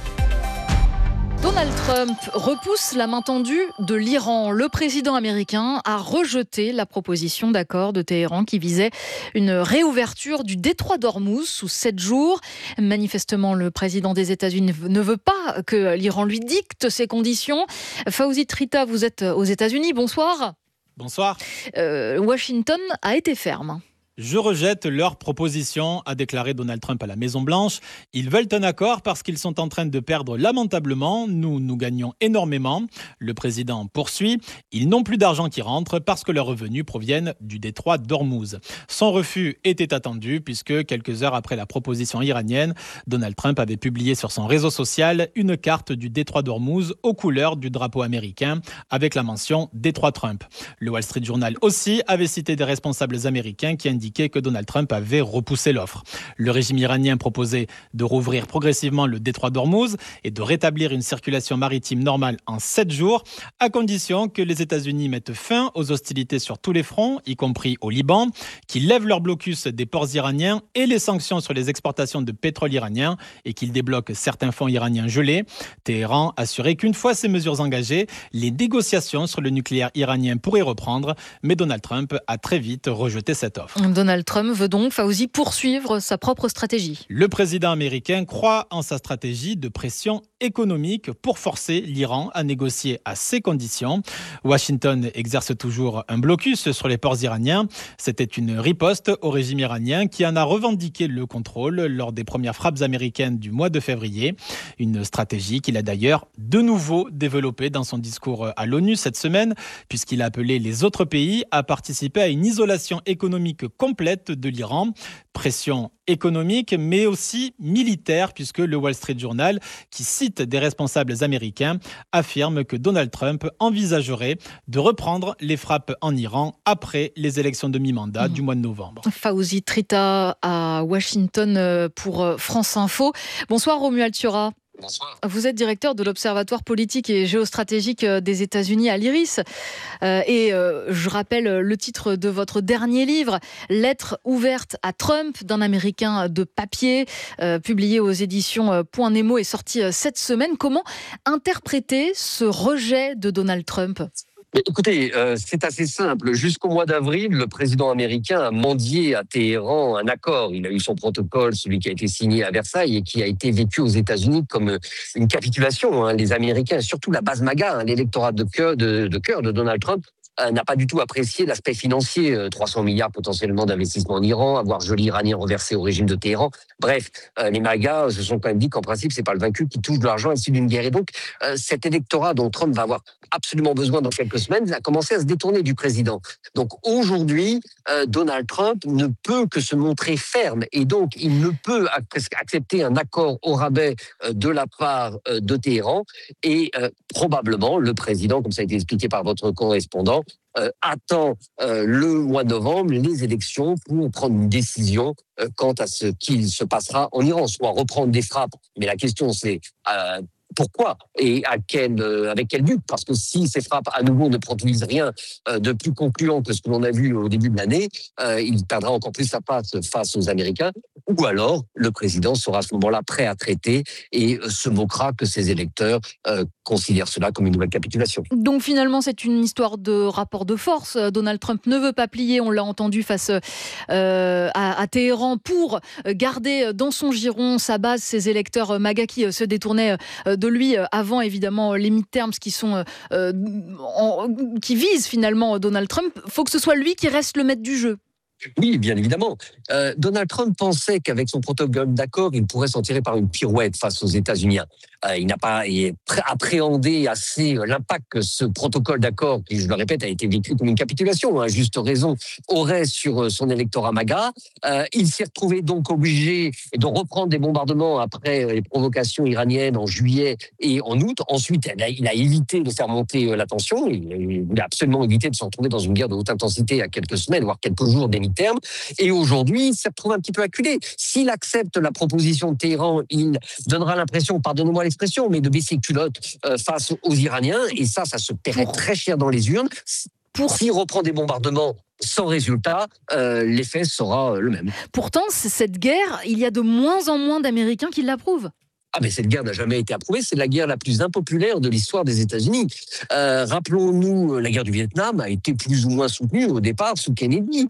Donald Trump repousse la main tendue de l'Iran. Le président américain a rejeté la proposition d'accord de Téhéran qui visait une réouverture du détroit d'Ormuz sous 7 jours. Manifestement, le président des États-Unis ne veut pas que l'Iran lui dicte ses conditions. Fawzi Trita, vous êtes aux États-Unis. Bonsoir. Bonsoir. Washington a été ferme. Je rejette leur proposition, a déclaré Donald Trump à la Maison-Blanche. Ils veulent un accord parce qu'ils sont en train de perdre lamentablement. Nous gagnons énormément. Le président poursuit. Ils n'ont plus d'argent qui rentre parce que leurs revenus proviennent du détroit d'Ormuz. Son refus était attendu puisque quelques heures après la proposition iranienne, Donald Trump avait publié sur son réseau social une carte du détroit d'Ormuz aux couleurs du drapeau américain avec la mention détroit Trump. Le Wall Street Journal aussi avait cité des responsables américains qui indiquaient que Donald Trump avait repoussé l'offre. Le régime iranien proposait de rouvrir progressivement le détroit d'Ormuz et de rétablir une circulation maritime normale en 7 jours, à condition que les États-Unis mettent fin aux hostilités sur tous les fronts, y compris au Liban, qu'ils lèvent leur blocus des ports iraniens et les sanctions sur les exportations de pétrole iranien et qu'ils débloquent certains fonds iraniens gelés. Téhéran assurait qu'une fois ces mesures engagées, les négociations sur le nucléaire iranien pourraient reprendre, mais Donald Trump a très vite rejeté cette offre. Donald Trump veut donc, Fawzi, poursuivre sa propre stratégie. Le président américain croit en sa stratégie de pression économique pour forcer l'Iran à négocier à ses conditions. Washington exerce toujours un blocus sur les ports iraniens. C'était une riposte au régime iranien qui en a revendiqué le contrôle lors des premières frappes américaines du mois de février. Une stratégie qu'il a d'ailleurs de nouveau développée dans son discours à l'ONU cette semaine, puisqu'il a appelé les autres pays à participer à une isolation économique complète de l'Iran. Pression économique, mais aussi militaire, puisque le Wall Street Journal, qui cite des responsables américains, affirme que Donald Trump envisagerait de reprendre les frappes en Iran après les élections de mi-mandat du mois de novembre. Fawzi Trita à Washington pour France Info. Bonsoir Romuald Thiora. Bonsoir. Vous êtes directeur de l'Observatoire politique et géostratégique des États-Unis à l'IRIS. Je rappelle le titre de votre dernier livre, Lettre ouverte à Trump, d'un Américain de papier, publié aux éditions Point Nemo et sorti cette semaine. Comment interpréter ce rejet de Donald Trump ? Mais écoutez, c'est assez simple. Jusqu'au mois d'avril, le président américain a mendié à Téhéran un accord. Il a eu son protocole, celui qui a été signé à Versailles et qui a été vécu aux États-Unis comme une capitulation. Les Américains, surtout la base MAGA, l'électorat de cœur de Donald Trump, n'a pas du tout apprécié l'aspect financier, 300 milliards potentiellement d'investissement en Iran, avoir joli iranien reversé au régime de Téhéran. Bref, les MAGA se sont quand même dit qu'en principe, c'est pas le vaincu qui touche de l'argent issu d'une guerre. Et donc, cet électorat dont Trump va avoir absolument besoin dans quelques semaines a commencé à se détourner du président. Donc aujourd'hui, Donald Trump ne peut que se montrer ferme et donc il ne peut accepter un accord au rabais de la part de Téhéran et probablement le président, comme ça a été expliqué par votre correspondant, attend le mois de novembre les élections pour prendre une décision quant à ce qu'il se passera en Iran, soit reprendre des frappes. Mais la question c'est Pourquoi et avec quel but? Parce que si ces frappes à nouveau ne produisent rien de plus concluant que ce que l'on a vu au début de l'année, il perdra encore plus sa place face aux Américains. Ou alors, le président sera à ce moment-là prêt à traiter et se moquera que ses électeurs considèrent cela comme une nouvelle capitulation. Donc finalement, c'est une histoire de rapport de force. Donald Trump ne veut pas plier, on l'a entendu, face à Téhéran pour garder dans son giron sa base, ses électeurs MAGA qui se détournaient de lui avant évidemment les midterms qui visent finalement Donald Trump. Il faut que ce soit lui qui reste le maître du jeu. Oui, bien évidemment. Donald Trump pensait qu'avec son protocole d'accord, il pourrait s'en tirer par une pirouette face aux États-Unis. Il n'a pas appréhendé assez l'impact que ce protocole d'accord, qui, je le répète, a été vécu comme une capitulation, à juste raison, aurait sur son électorat MAGA. Il s'est retrouvé donc obligé de reprendre des bombardements après les provocations iraniennes en juillet et en août. Ensuite, il a évité de faire monter la tension. Il a absolument évité de se retrouver dans une guerre de haute intensité à quelques semaines, voire quelques jours des mi-termes. Et aujourd'hui, il s'est retrouvé un petit peu acculé. S'il accepte la proposition de Téhéran, il donnera l'impression, pardonnez-moi l'expression, mais de baisser culotte face aux Iraniens. Et ça se paierait très cher dans les urnes. S'il reprend des bombardements sans résultat, l'effet sera le même. Pourtant, cette guerre, il y a de moins en moins d'Américains qui l'approuvent. Mais cette guerre n'a jamais été approuvée. C'est la guerre la plus impopulaire de l'histoire des États-Unis. Rappelons-nous, la guerre du Vietnam a été plus ou moins soutenue au départ sous Kennedy.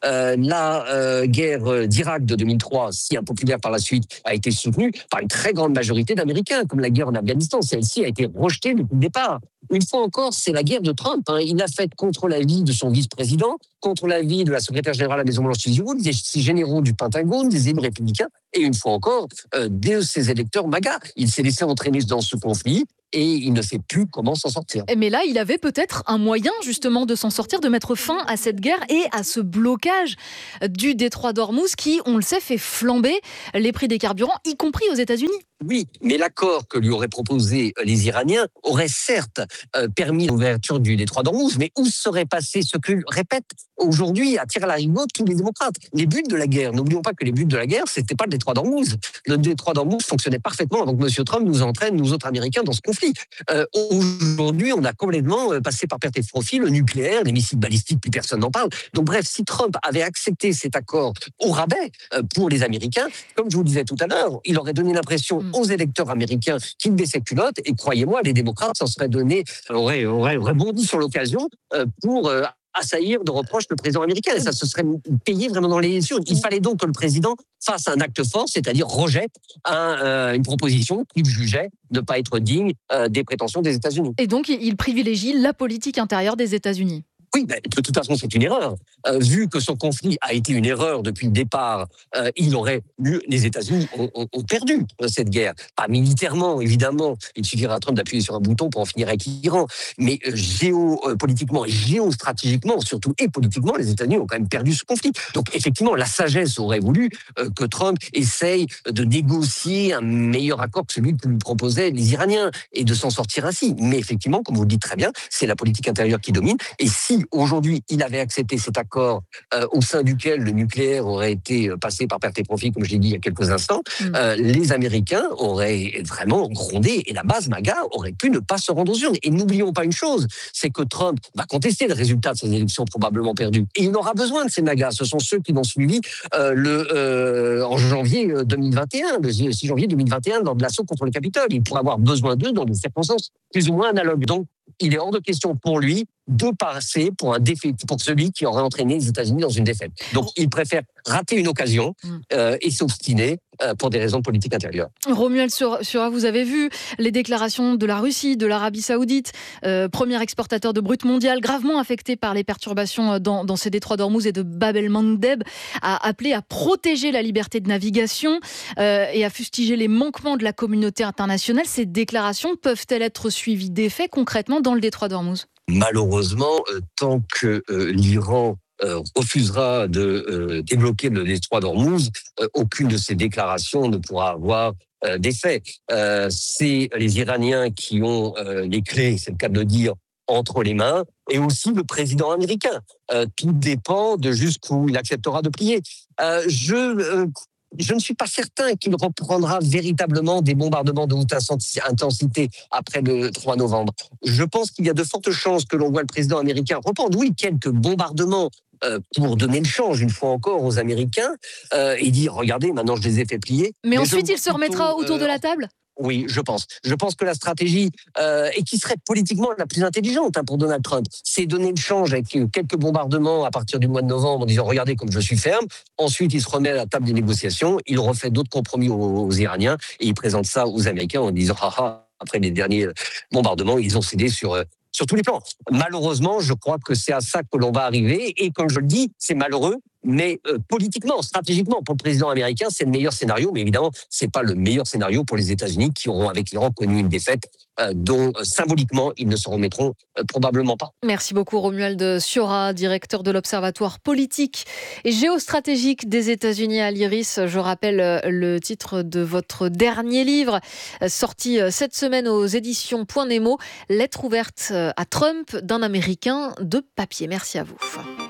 La guerre d'Irak de 2003, si impopulaire par la suite, a été soutenue par une très grande majorité d'Américains, comme la guerre en Afghanistan. Celle-ci a été rejetée depuis le départ. Une fois encore, c'est la guerre de Trump. Il l'a faite contre l'avis de son vice-président, contre l'avis de la secrétaire générale à la Maison-Blanche, des généraux du Pentagone, des élus républicains, et une fois encore, de ses électeurs MAGA. Il s'est laissé entraîner dans ce conflit et il ne sait plus comment s'en sortir. Mais là, il avait peut-être un moyen justement de s'en sortir, de mettre fin à cette guerre et à ce blocage du détroit d'Ormuz qui, on le sait, fait flamber les prix des carburants, y compris aux États-Unis. Oui, mais l'accord que lui auraient proposé les Iraniens aurait certes permis l'ouverture du détroit d'Ormuz, mais où serait passé ce que répètent aujourd'hui à tir à l'arigot tous les démocrates? Les buts de la guerre, n'oublions pas que les buts de la guerre, c'était pas le détroit d'Ormuz. Le détroit d'Ormuz fonctionnait parfaitement avant que M. Trump nous entraîne, nous autres Américains, dans ce conflit. Aujourd'hui, on a complètement passé par perte et profit le nucléaire, les missiles balistiques, plus personne n'en parle. Donc bref, si Trump avait accepté cet accord au rabais pour les Américains, comme je vous le disais tout à l'heure, il aurait donné l'impression aux électeurs américains qui baissaient culotte, et croyez-moi, les démocrates s'en seraient donné, auraient rebondi sur l'occasion pour assaillir de reproches le président américain. Et ça se serait payé vraiment dans les urnes. Il fallait donc que le président fasse un acte fort, c'est-à-dire rejette une proposition qu'il jugeait ne pas être digne des prétentions des États-Unis. Et donc, il privilégie la politique intérieure des États-Unis. Oui, de toute façon, c'est une erreur. Vu que son conflit a été une erreur depuis le départ, les États-Unis ont perdu cette guerre. Pas militairement, évidemment. Il suffira à Trump d'appuyer sur un bouton pour en finir avec l'Iran. Mais géopolitiquement et géostratégiquement, surtout et politiquement, les États-Unis ont quand même perdu ce conflit. Donc, effectivement, la sagesse aurait voulu que Trump essaye de négocier un meilleur accord que celui que lui proposaient les Iraniens et de s'en sortir ainsi. Mais effectivement, comme vous le dites très bien, c'est la politique intérieure qui domine. Et si aujourd'hui, il avait accepté cet accord au sein duquel le nucléaire aurait été passé par perte et profit, comme je l'ai dit il y a quelques instants, les Américains auraient vraiment grondé et la base MAGA aurait pu ne pas se rendre aux urnes. Et n'oublions pas une chose, c'est que Trump va contester le résultat de ces élections probablement perdues. Et il aura besoin de ces MAGA. Ce sont ceux qui l'ont suivi en janvier 2021, le 6 janvier 2021, lors de l'assaut contre le Capitole. Il pourra avoir besoin d'eux dans des circonstances plus ou moins analogues. Donc, il est hors de question pour lui de passer pour un défait, pour celui qui aurait entraîné les États-Unis dans une défaite. Donc, il préfère rater une occasion et s'obstiner pour des raisons de politique intérieure. Romuald Sura, vous avez vu les déclarations de la Russie, de l'Arabie Saoudite, premier exportateur de brut mondial, gravement affecté par les perturbations dans ces détroits d'Ormuz et de Bab el-Mandeb, a appelé à protéger la liberté de navigation et à fustiger les manquements de la communauté internationale. Ces déclarations peuvent-elles être suivies d'effets concrètement dans le détroit d'Ormuz ? Malheureusement, tant que l'Iran refusera de débloquer le détroit d'Ormuz, aucune de ces déclarations ne pourra avoir d'effet. C'est les Iraniens qui ont les clés, c'est le cas de le dire, entre les mains, et aussi le président américain. Tout dépend de jusqu'où il acceptera de plier. je ne suis pas certain qu'il reprendra véritablement des bombardements de haute intensité après le 3 novembre. Je pense qu'il y a de fortes chances que l'on voit le président américain reprendre, oui, quelques bombardements pour donner le change, une fois encore, aux Américains et dire, regardez, maintenant je les ai fait plier. Mais ensuite, il se remettra autour de la table ? Oui, je pense. Je pense que la stratégie, et qui serait politiquement la plus intelligente pour Donald Trump, c'est donner le change avec quelques bombardements à partir du mois de novembre en disant « Regardez comme je suis ferme ». Ensuite, il se remet à la table des négociations, il refait d'autres compromis aux Iraniens et il présente ça aux Américains en disant « Haha, après les derniers bombardements, ils ont cédé sur tous les plans ». Malheureusement, je crois que c'est à ça que l'on va arriver. Et comme je le dis, c'est malheureux. Mais politiquement, stratégiquement, pour le président américain, c'est le meilleur scénario. Mais évidemment, c'est pas le meilleur scénario pour les États-Unis qui auront, avec l'Iran, connu une défaite dont symboliquement, ils ne se remettront probablement pas. Merci beaucoup Romuald Siora, directeur de l'Observatoire politique et géostratégique des États-Unis à l'IRIS. Je rappelle le titre de votre dernier livre, sorti cette semaine aux éditions Point Nemo, Lettre ouverte à Trump d'un Américain de papier. Merci à vous.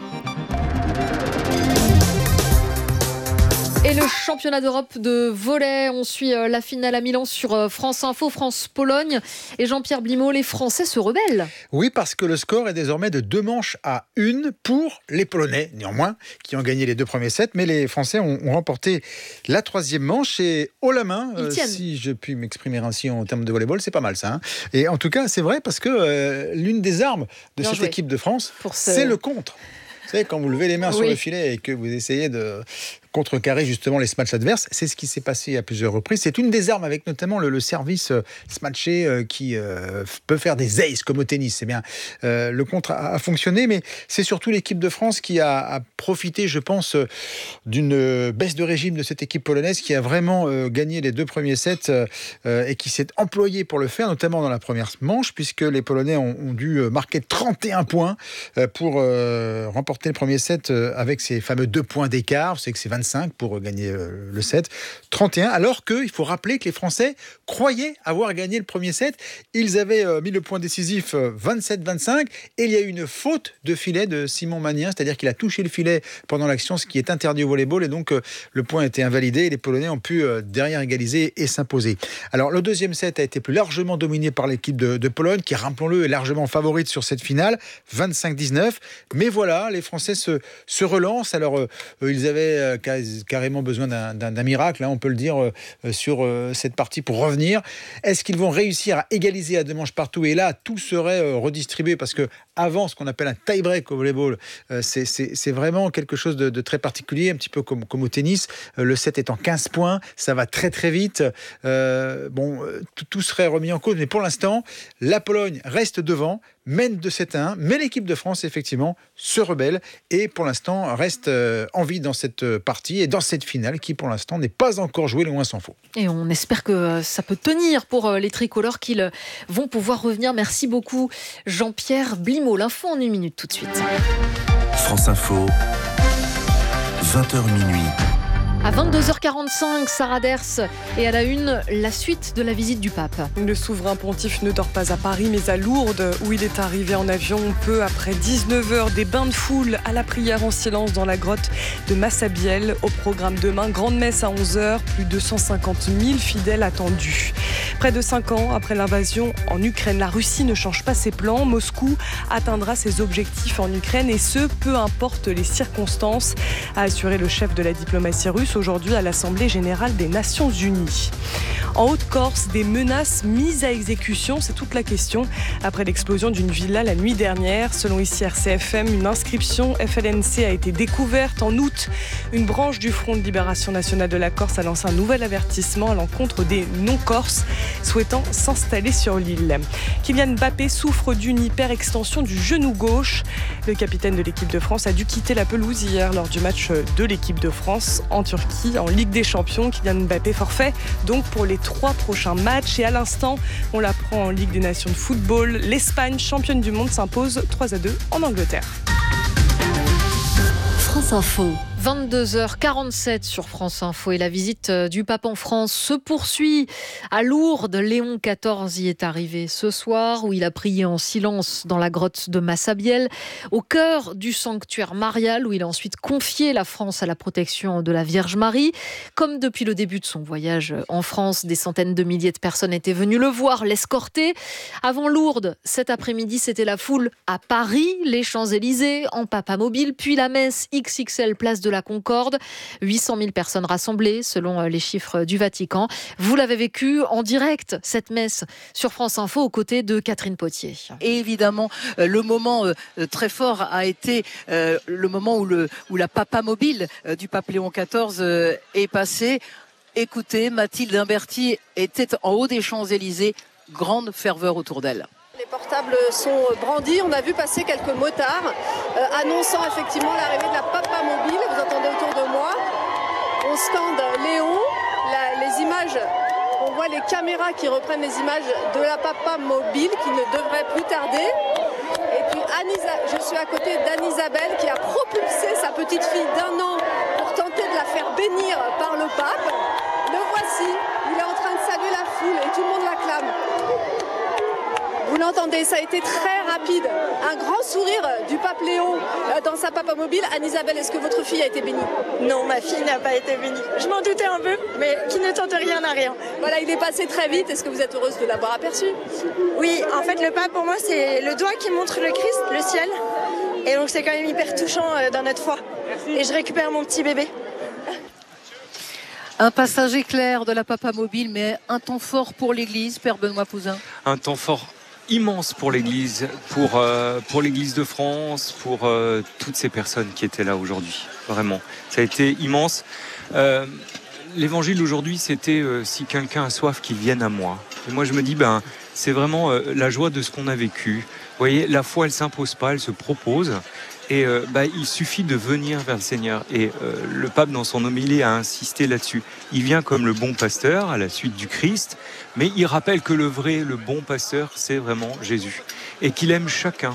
Et le championnat d'Europe de volley, on suit la finale à Milan sur France Info, France-Pologne. Et Jean-Pierre Blimaud, les Français se rebellent. Oui, parce que le score est désormais de 2-1 pour les Polonais, néanmoins, qui ont gagné les 2 premiers sets. Mais les Français ont remporté la 3e manche et haut la main, si je puis m'exprimer ainsi en termes de volleyball, c'est pas mal ça. Et en tout cas, c'est vrai parce que l'une des armes de cette équipe de France, c'est le contre. Vous savez, quand vous levez les mains sur le filet et que vous essayez de contrecarrer justement les smatchs adverses, c'est ce qui s'est passé à plusieurs reprises. C'est une des armes avec notamment le service smatché qui peut faire des aces comme au tennis. C'est bien, le contre a fonctionné, mais c'est surtout l'équipe de France qui a profité, je pense, d'une baisse de régime de cette équipe polonaise qui a vraiment gagné les 2 premiers sets et qui s'est employée pour le faire, notamment dans la première manche, puisque les Polonais ont dû marquer 31 points pour remporter le premier set avec ces fameux 2 points d'écart. C'est que c'est 25 pour gagner le set, 31, alors qu'il faut rappeler que les Français croyaient avoir gagné le premier set. Ils avaient mis le point décisif 27-25 et il y a eu une faute de filet de Simon Magnien, c'est-à-dire qu'il a touché le filet pendant l'action, ce qui est interdit au volleyball, et donc le point a été invalidé et les Polonais ont pu derrière égaliser et s'imposer. Alors le deuxième set a été plus largement dominé par l'équipe de Pologne, qui, rappelons-le, est largement favorite sur cette finale, 25-19, mais voilà, les Français se relancent. Alors ils avaient carrément besoin d'un miracle, on peut le dire, sur cette partie pour revenir. Est-ce qu'ils vont réussir à égaliser à 2 manches partout? Et là, tout serait redistribué, parce que avant, ce qu'on appelle un tie-break au volleyball, c'est vraiment quelque chose de très particulier, un petit peu comme au tennis. Le set est en 15 points, ça va très très vite. Tout serait remis en cause, mais pour l'instant, la Pologne reste devant, mène de 7-1, mais l'équipe de France, effectivement, se rebelle et pour l'instant reste en vie dans cette partie et dans cette finale qui, pour l'instant, n'est pas encore jouée, loin s'en faut. Et on espère que ça peut tenir pour les tricolores, qu'ils vont pouvoir revenir. Merci beaucoup, Jean-Pierre Blimaud. L'info en 1 minute tout de suite. France Info, 20h minuit. À 22h45, Sarah Ders et à la une, la suite de la visite du pape. Le souverain pontife ne dort pas à Paris mais à Lourdes, où il est arrivé en avion peu après 19h. Des bains de foule à la prière en silence dans la grotte de Massabielle. Au programme demain, grande messe à 11h, plus de 150 000 fidèles attendus. Près de 5 ans après l'invasion en Ukraine, la Russie ne change pas ses plans. Moscou atteindra ses objectifs en Ukraine et ce, peu importe les circonstances, a assuré le chef de la diplomatie russe aujourd'hui à l'Assemblée générale des Nations Unies. En Haute-Corse, des menaces mises à exécution, c'est toute la question. Après l'explosion d'une villa la nuit dernière, selon ici RCFM, une inscription FLNC a été découverte en août. Une branche du Front de Libération Nationale de la Corse a lancé un nouvel avertissement à l'encontre des non-corses souhaitant s'installer sur l'île. Kylian Mbappé souffre d'une hyperextension du genou gauche. Le capitaine de l'équipe de France a dû quitter la pelouse hier lors du match de l'équipe de France en Turquie, en Ligue des Champions. Kylian Mbappé forfait donc pour les 3 prochains matchs. Et à l'instant, on l'apprend en Ligue des Nations de football. L'Espagne, championne du monde, s'impose 3-2 en Angleterre. France Info. 22h47 sur France Info et la visite du pape en France se poursuit à Lourdes. Léon XIV y est arrivé ce soir où il a prié en silence dans la grotte de Massabielle, au cœur du sanctuaire marial où il a ensuite confié la France à la protection de la Vierge Marie. Comme depuis le début de son voyage en France, des centaines de milliers de personnes étaient venues le voir, l'escorter. Avant Lourdes, cet après-midi, c'était la foule à Paris, les Champs-Élysées, en papamobile, puis la messe XXL place de la Concorde. 800 000 personnes rassemblées selon les chiffres du Vatican. Vous l'avez vécu en direct, cette messe, sur France Info, aux côtés de Catherine Potier. Et évidemment, le moment très fort a été le moment où la papamobile du pape Léon XIV est passée. Écoutez, Mathilde Imberti était en haut des Champs-Élysées, grande ferveur autour d'elle. Les portables sont brandis. On a vu passer quelques motards annonçant effectivement l'arrivée de la papamobile. Vous entendez autour de moi. On scande Léon. Les images, on voit les caméras qui reprennent les images de la papamobile qui ne devrait plus tarder. Et puis je suis à côté d'Anne-Isabelle qui a propulsé sa petite fille d'1 an pour tenter de la faire bénir par le pape. Le voici. Il est en train de saluer la foule et tout le monde l'acclame. Vous l'entendez, ça a été très rapide. Un grand sourire du pape Léon dans sa papamobile. Anne-Isabelle, est-ce que votre fille a été bénie? Non, ma fille n'a pas été bénie. Je m'en doutais un peu, mais qui ne tente rien n'a rien. Voilà, il est passé très vite. Est-ce que vous êtes heureuse de l'avoir aperçu? Oui, en fait, le pape, pour moi, c'est le doigt qui montre le Christ, le ciel. Et donc, c'est quand même hyper touchant dans notre foi. Et je récupère mon petit bébé. Un passage éclair de la papamobile, mais un temps fort pour l'Église, Père Benoît Pouzin. Un temps fort immense pour l'Église, pour l'Église de France, pour toutes ces personnes qui étaient là aujourd'hui. Vraiment, ça a été immense. L'évangile d'aujourd'hui, c'était si quelqu'un a soif, qu'il vienne à moi. Et moi, je me dis, c'est vraiment la joie de ce qu'on a vécu. Vous voyez, la foi, elle s'impose pas, elle se propose. Et il suffit de venir vers le Seigneur. Et le pape, dans son homélie, a insisté là-dessus. Il vient comme le bon pasteur, à la suite du Christ, mais il rappelle que le bon pasteur, c'est vraiment Jésus. Et qu'il aime chacun.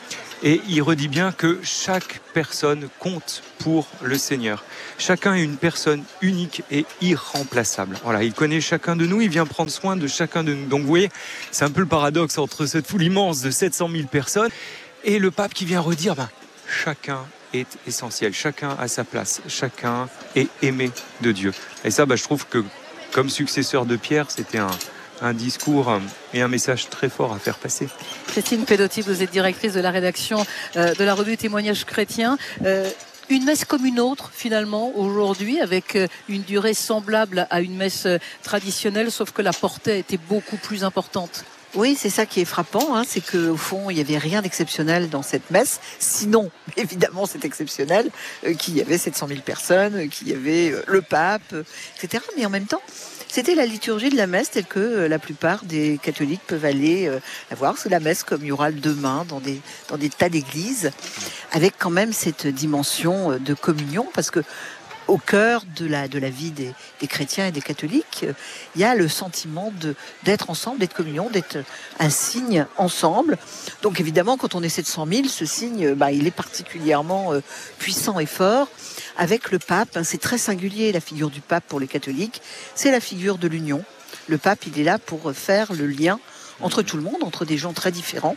Et il redit bien que chaque personne compte pour le Seigneur. Chacun est une personne unique et irremplaçable. Voilà, il connaît chacun de nous, il vient prendre soin de chacun de nous. Donc vous voyez, c'est un peu le paradoxe entre cette foule immense de 700 000 personnes et le pape qui vient redire, chacun est essentiel, chacun a sa place, chacun est aimé de Dieu. Et ça, je trouve que comme successeur de Pierre, c'était un discours et un message très fort à faire passer. Christine Pedotti, vous êtes directrice de la rédaction de la revue Témoignages chrétiens. Une messe comme une autre, finalement, aujourd'hui, avec une durée semblable à une messe traditionnelle, sauf que la portée était beaucoup plus importante. Oui, c'est ça qui est frappant, c'est qu'au fond, il n'y avait rien d'exceptionnel dans cette messe. Sinon, évidemment, c'est exceptionnel qu'il y avait 700 000 personnes, qu'il y avait le pape, etc. Mais en même temps, c'était la liturgie de la messe telle que la plupart des catholiques peuvent aller la voir. C'est la messe comme il y aura demain dans des tas d'églises, avec quand même cette dimension de communion, parce que au cœur de la vie des chrétiens et des catholiques, il y a le sentiment d'être ensemble, d'être communion, d'être un signe ensemble. Donc évidemment, quand on est 700 000, ce signe, il est particulièrement puissant et fort. Avec le pape, c'est très singulier la figure du pape pour les catholiques, c'est la figure de l'union. Le pape, il est là pour faire le lien entre tout le monde, entre des gens très différents.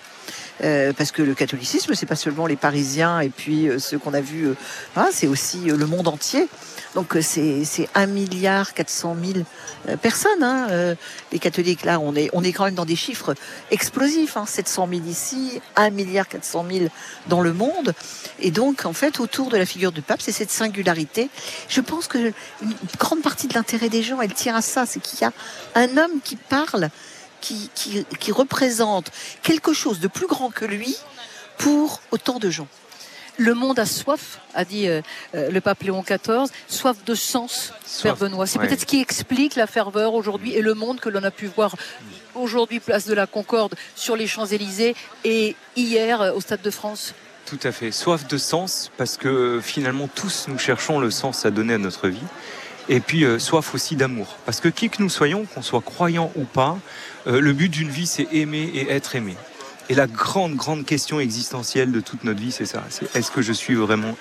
Parce que le catholicisme, c'est pas seulement les Parisiens et puis ceux qu'on a vus, c'est aussi le monde entier. Donc c'est 1,4 milliard personnes, les catholiques. Là, on est quand même dans des chiffres explosifs, 700 000 ici, 1,4 milliard dans le monde. Et donc, en fait, autour de la figure du pape, c'est cette singularité. Je pense que une grande partie de l'intérêt des gens, elle tient à ça, c'est qu'il y a un homme qui parle, qui représente quelque chose de plus grand que lui pour autant de gens. Le monde a soif, a dit le pape Léon XIV, soif de sens, Père Benoît. C'est peut-être ce qui explique la ferveur aujourd'hui et le monde que l'on a pu voir aujourd'hui, place de la Concorde, sur les Champs-Élysées et hier au Stade de France. Tout à fait, soif de sens, parce que finalement tous nous cherchons le sens à donner à notre vie. Et puis soif aussi d'amour, parce que qui que nous soyons, qu'on soit croyants ou pas, le but d'une vie, c'est aimer et être aimé. Et la grande question existentielle de toute notre vie, c'est ça. C'est est-ce que je suis vraiment aimé ?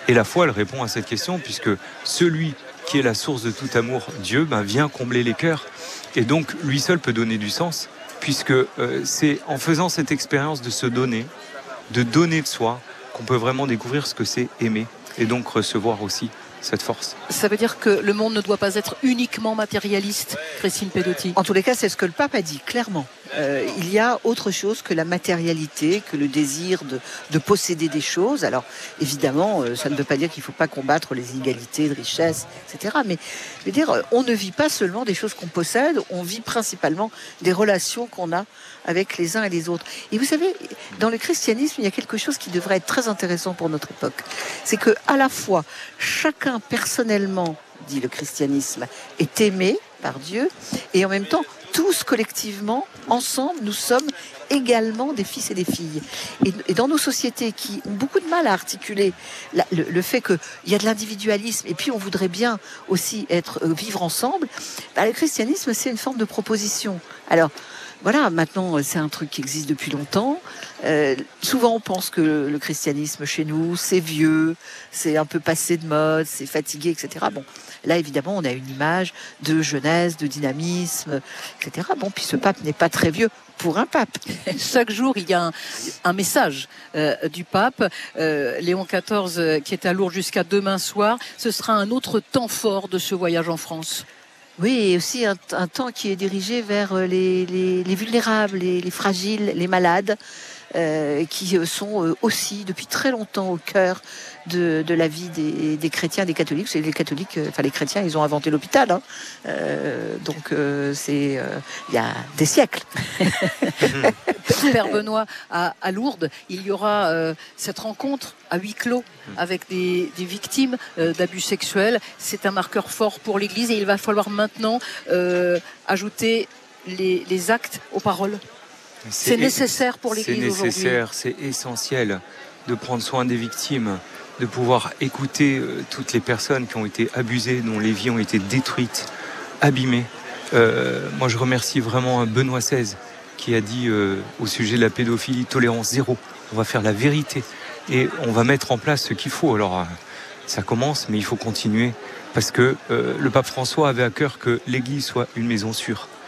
Et la foi, elle répond à cette question, puisque celui qui est la source de tout amour, Dieu, vient combler les cœurs. Et donc, lui seul peut donner du sens, puisque c'est en faisant cette expérience de se donner, de donner de soi, qu'on peut vraiment découvrir ce que c'est aimer, et donc recevoir aussi cette force. Ça veut dire que le monde ne doit pas être uniquement matérialiste, Christine Pedotti. En tous les cas, c'est ce que le pape a dit, clairement. Il y a autre chose que la matérialité, que le désir de posséder des choses. Alors, évidemment, ça ne veut pas dire qu'il ne faut pas combattre les inégalités de richesse, etc. Mais je veux dire, on ne vit pas seulement des choses qu'on possède, on vit principalement des relations qu'on a avec les uns et les autres. Et vous savez, dans le christianisme, il y a quelque chose qui devrait être très intéressant pour notre époque. C'est que, à la fois, chacun personnellement, dit le christianisme, est aimé par Dieu, et en même temps, tous collectivement, ensemble, nous sommes également des fils et des filles. Et dans nos sociétés qui ont beaucoup de mal à articuler le fait qu'il y a de l'individualisme, et puis on voudrait bien aussi vivre ensemble, le christianisme, c'est une forme de proposition. Alors, voilà, maintenant, c'est un truc qui existe depuis longtemps. Souvent, on pense que le christianisme chez nous, c'est vieux, c'est un peu passé de mode, c'est fatigué, etc. Bon, là, évidemment, on a une image de jeunesse, de dynamisme, etc. Bon, puis ce pape n'est pas très vieux pour un pape. Chaque jour, il y a un message du pape. Léon XIV, qui est à Lourdes jusqu'à demain soir, ce sera un autre temps fort de ce voyage en France. Oui, et aussi un temps qui est dirigé vers les vulnérables, les fragiles, les malades, qui sont aussi depuis très longtemps au cœur de la vie des chrétiens, des catholiques. C'est les catholiques, les chrétiens, ils ont inventé l'hôpital, hein. Donc c'est il y a des siècles. Père Benoît, à Lourdes, il y aura cette rencontre à huis clos avec des victimes d'abus sexuels. C'est un marqueur fort pour l'Église, et il va falloir maintenant ajouter les actes aux paroles. C'est nécessaire pour l'Église aujourd'hui. C'est nécessaire, c'est essentiel de prendre soin des victimes, de pouvoir écouter toutes les personnes qui ont été abusées, dont les vies ont été détruites, abîmées. Moi, je remercie vraiment Benoît XVI qui a dit au sujet de la pédophilie, tolérance zéro. On va faire la vérité et on va mettre en place ce qu'il faut. Alors, ça commence, mais il faut continuer parce que le pape François avait à cœur que l'Église soit une maison sûre.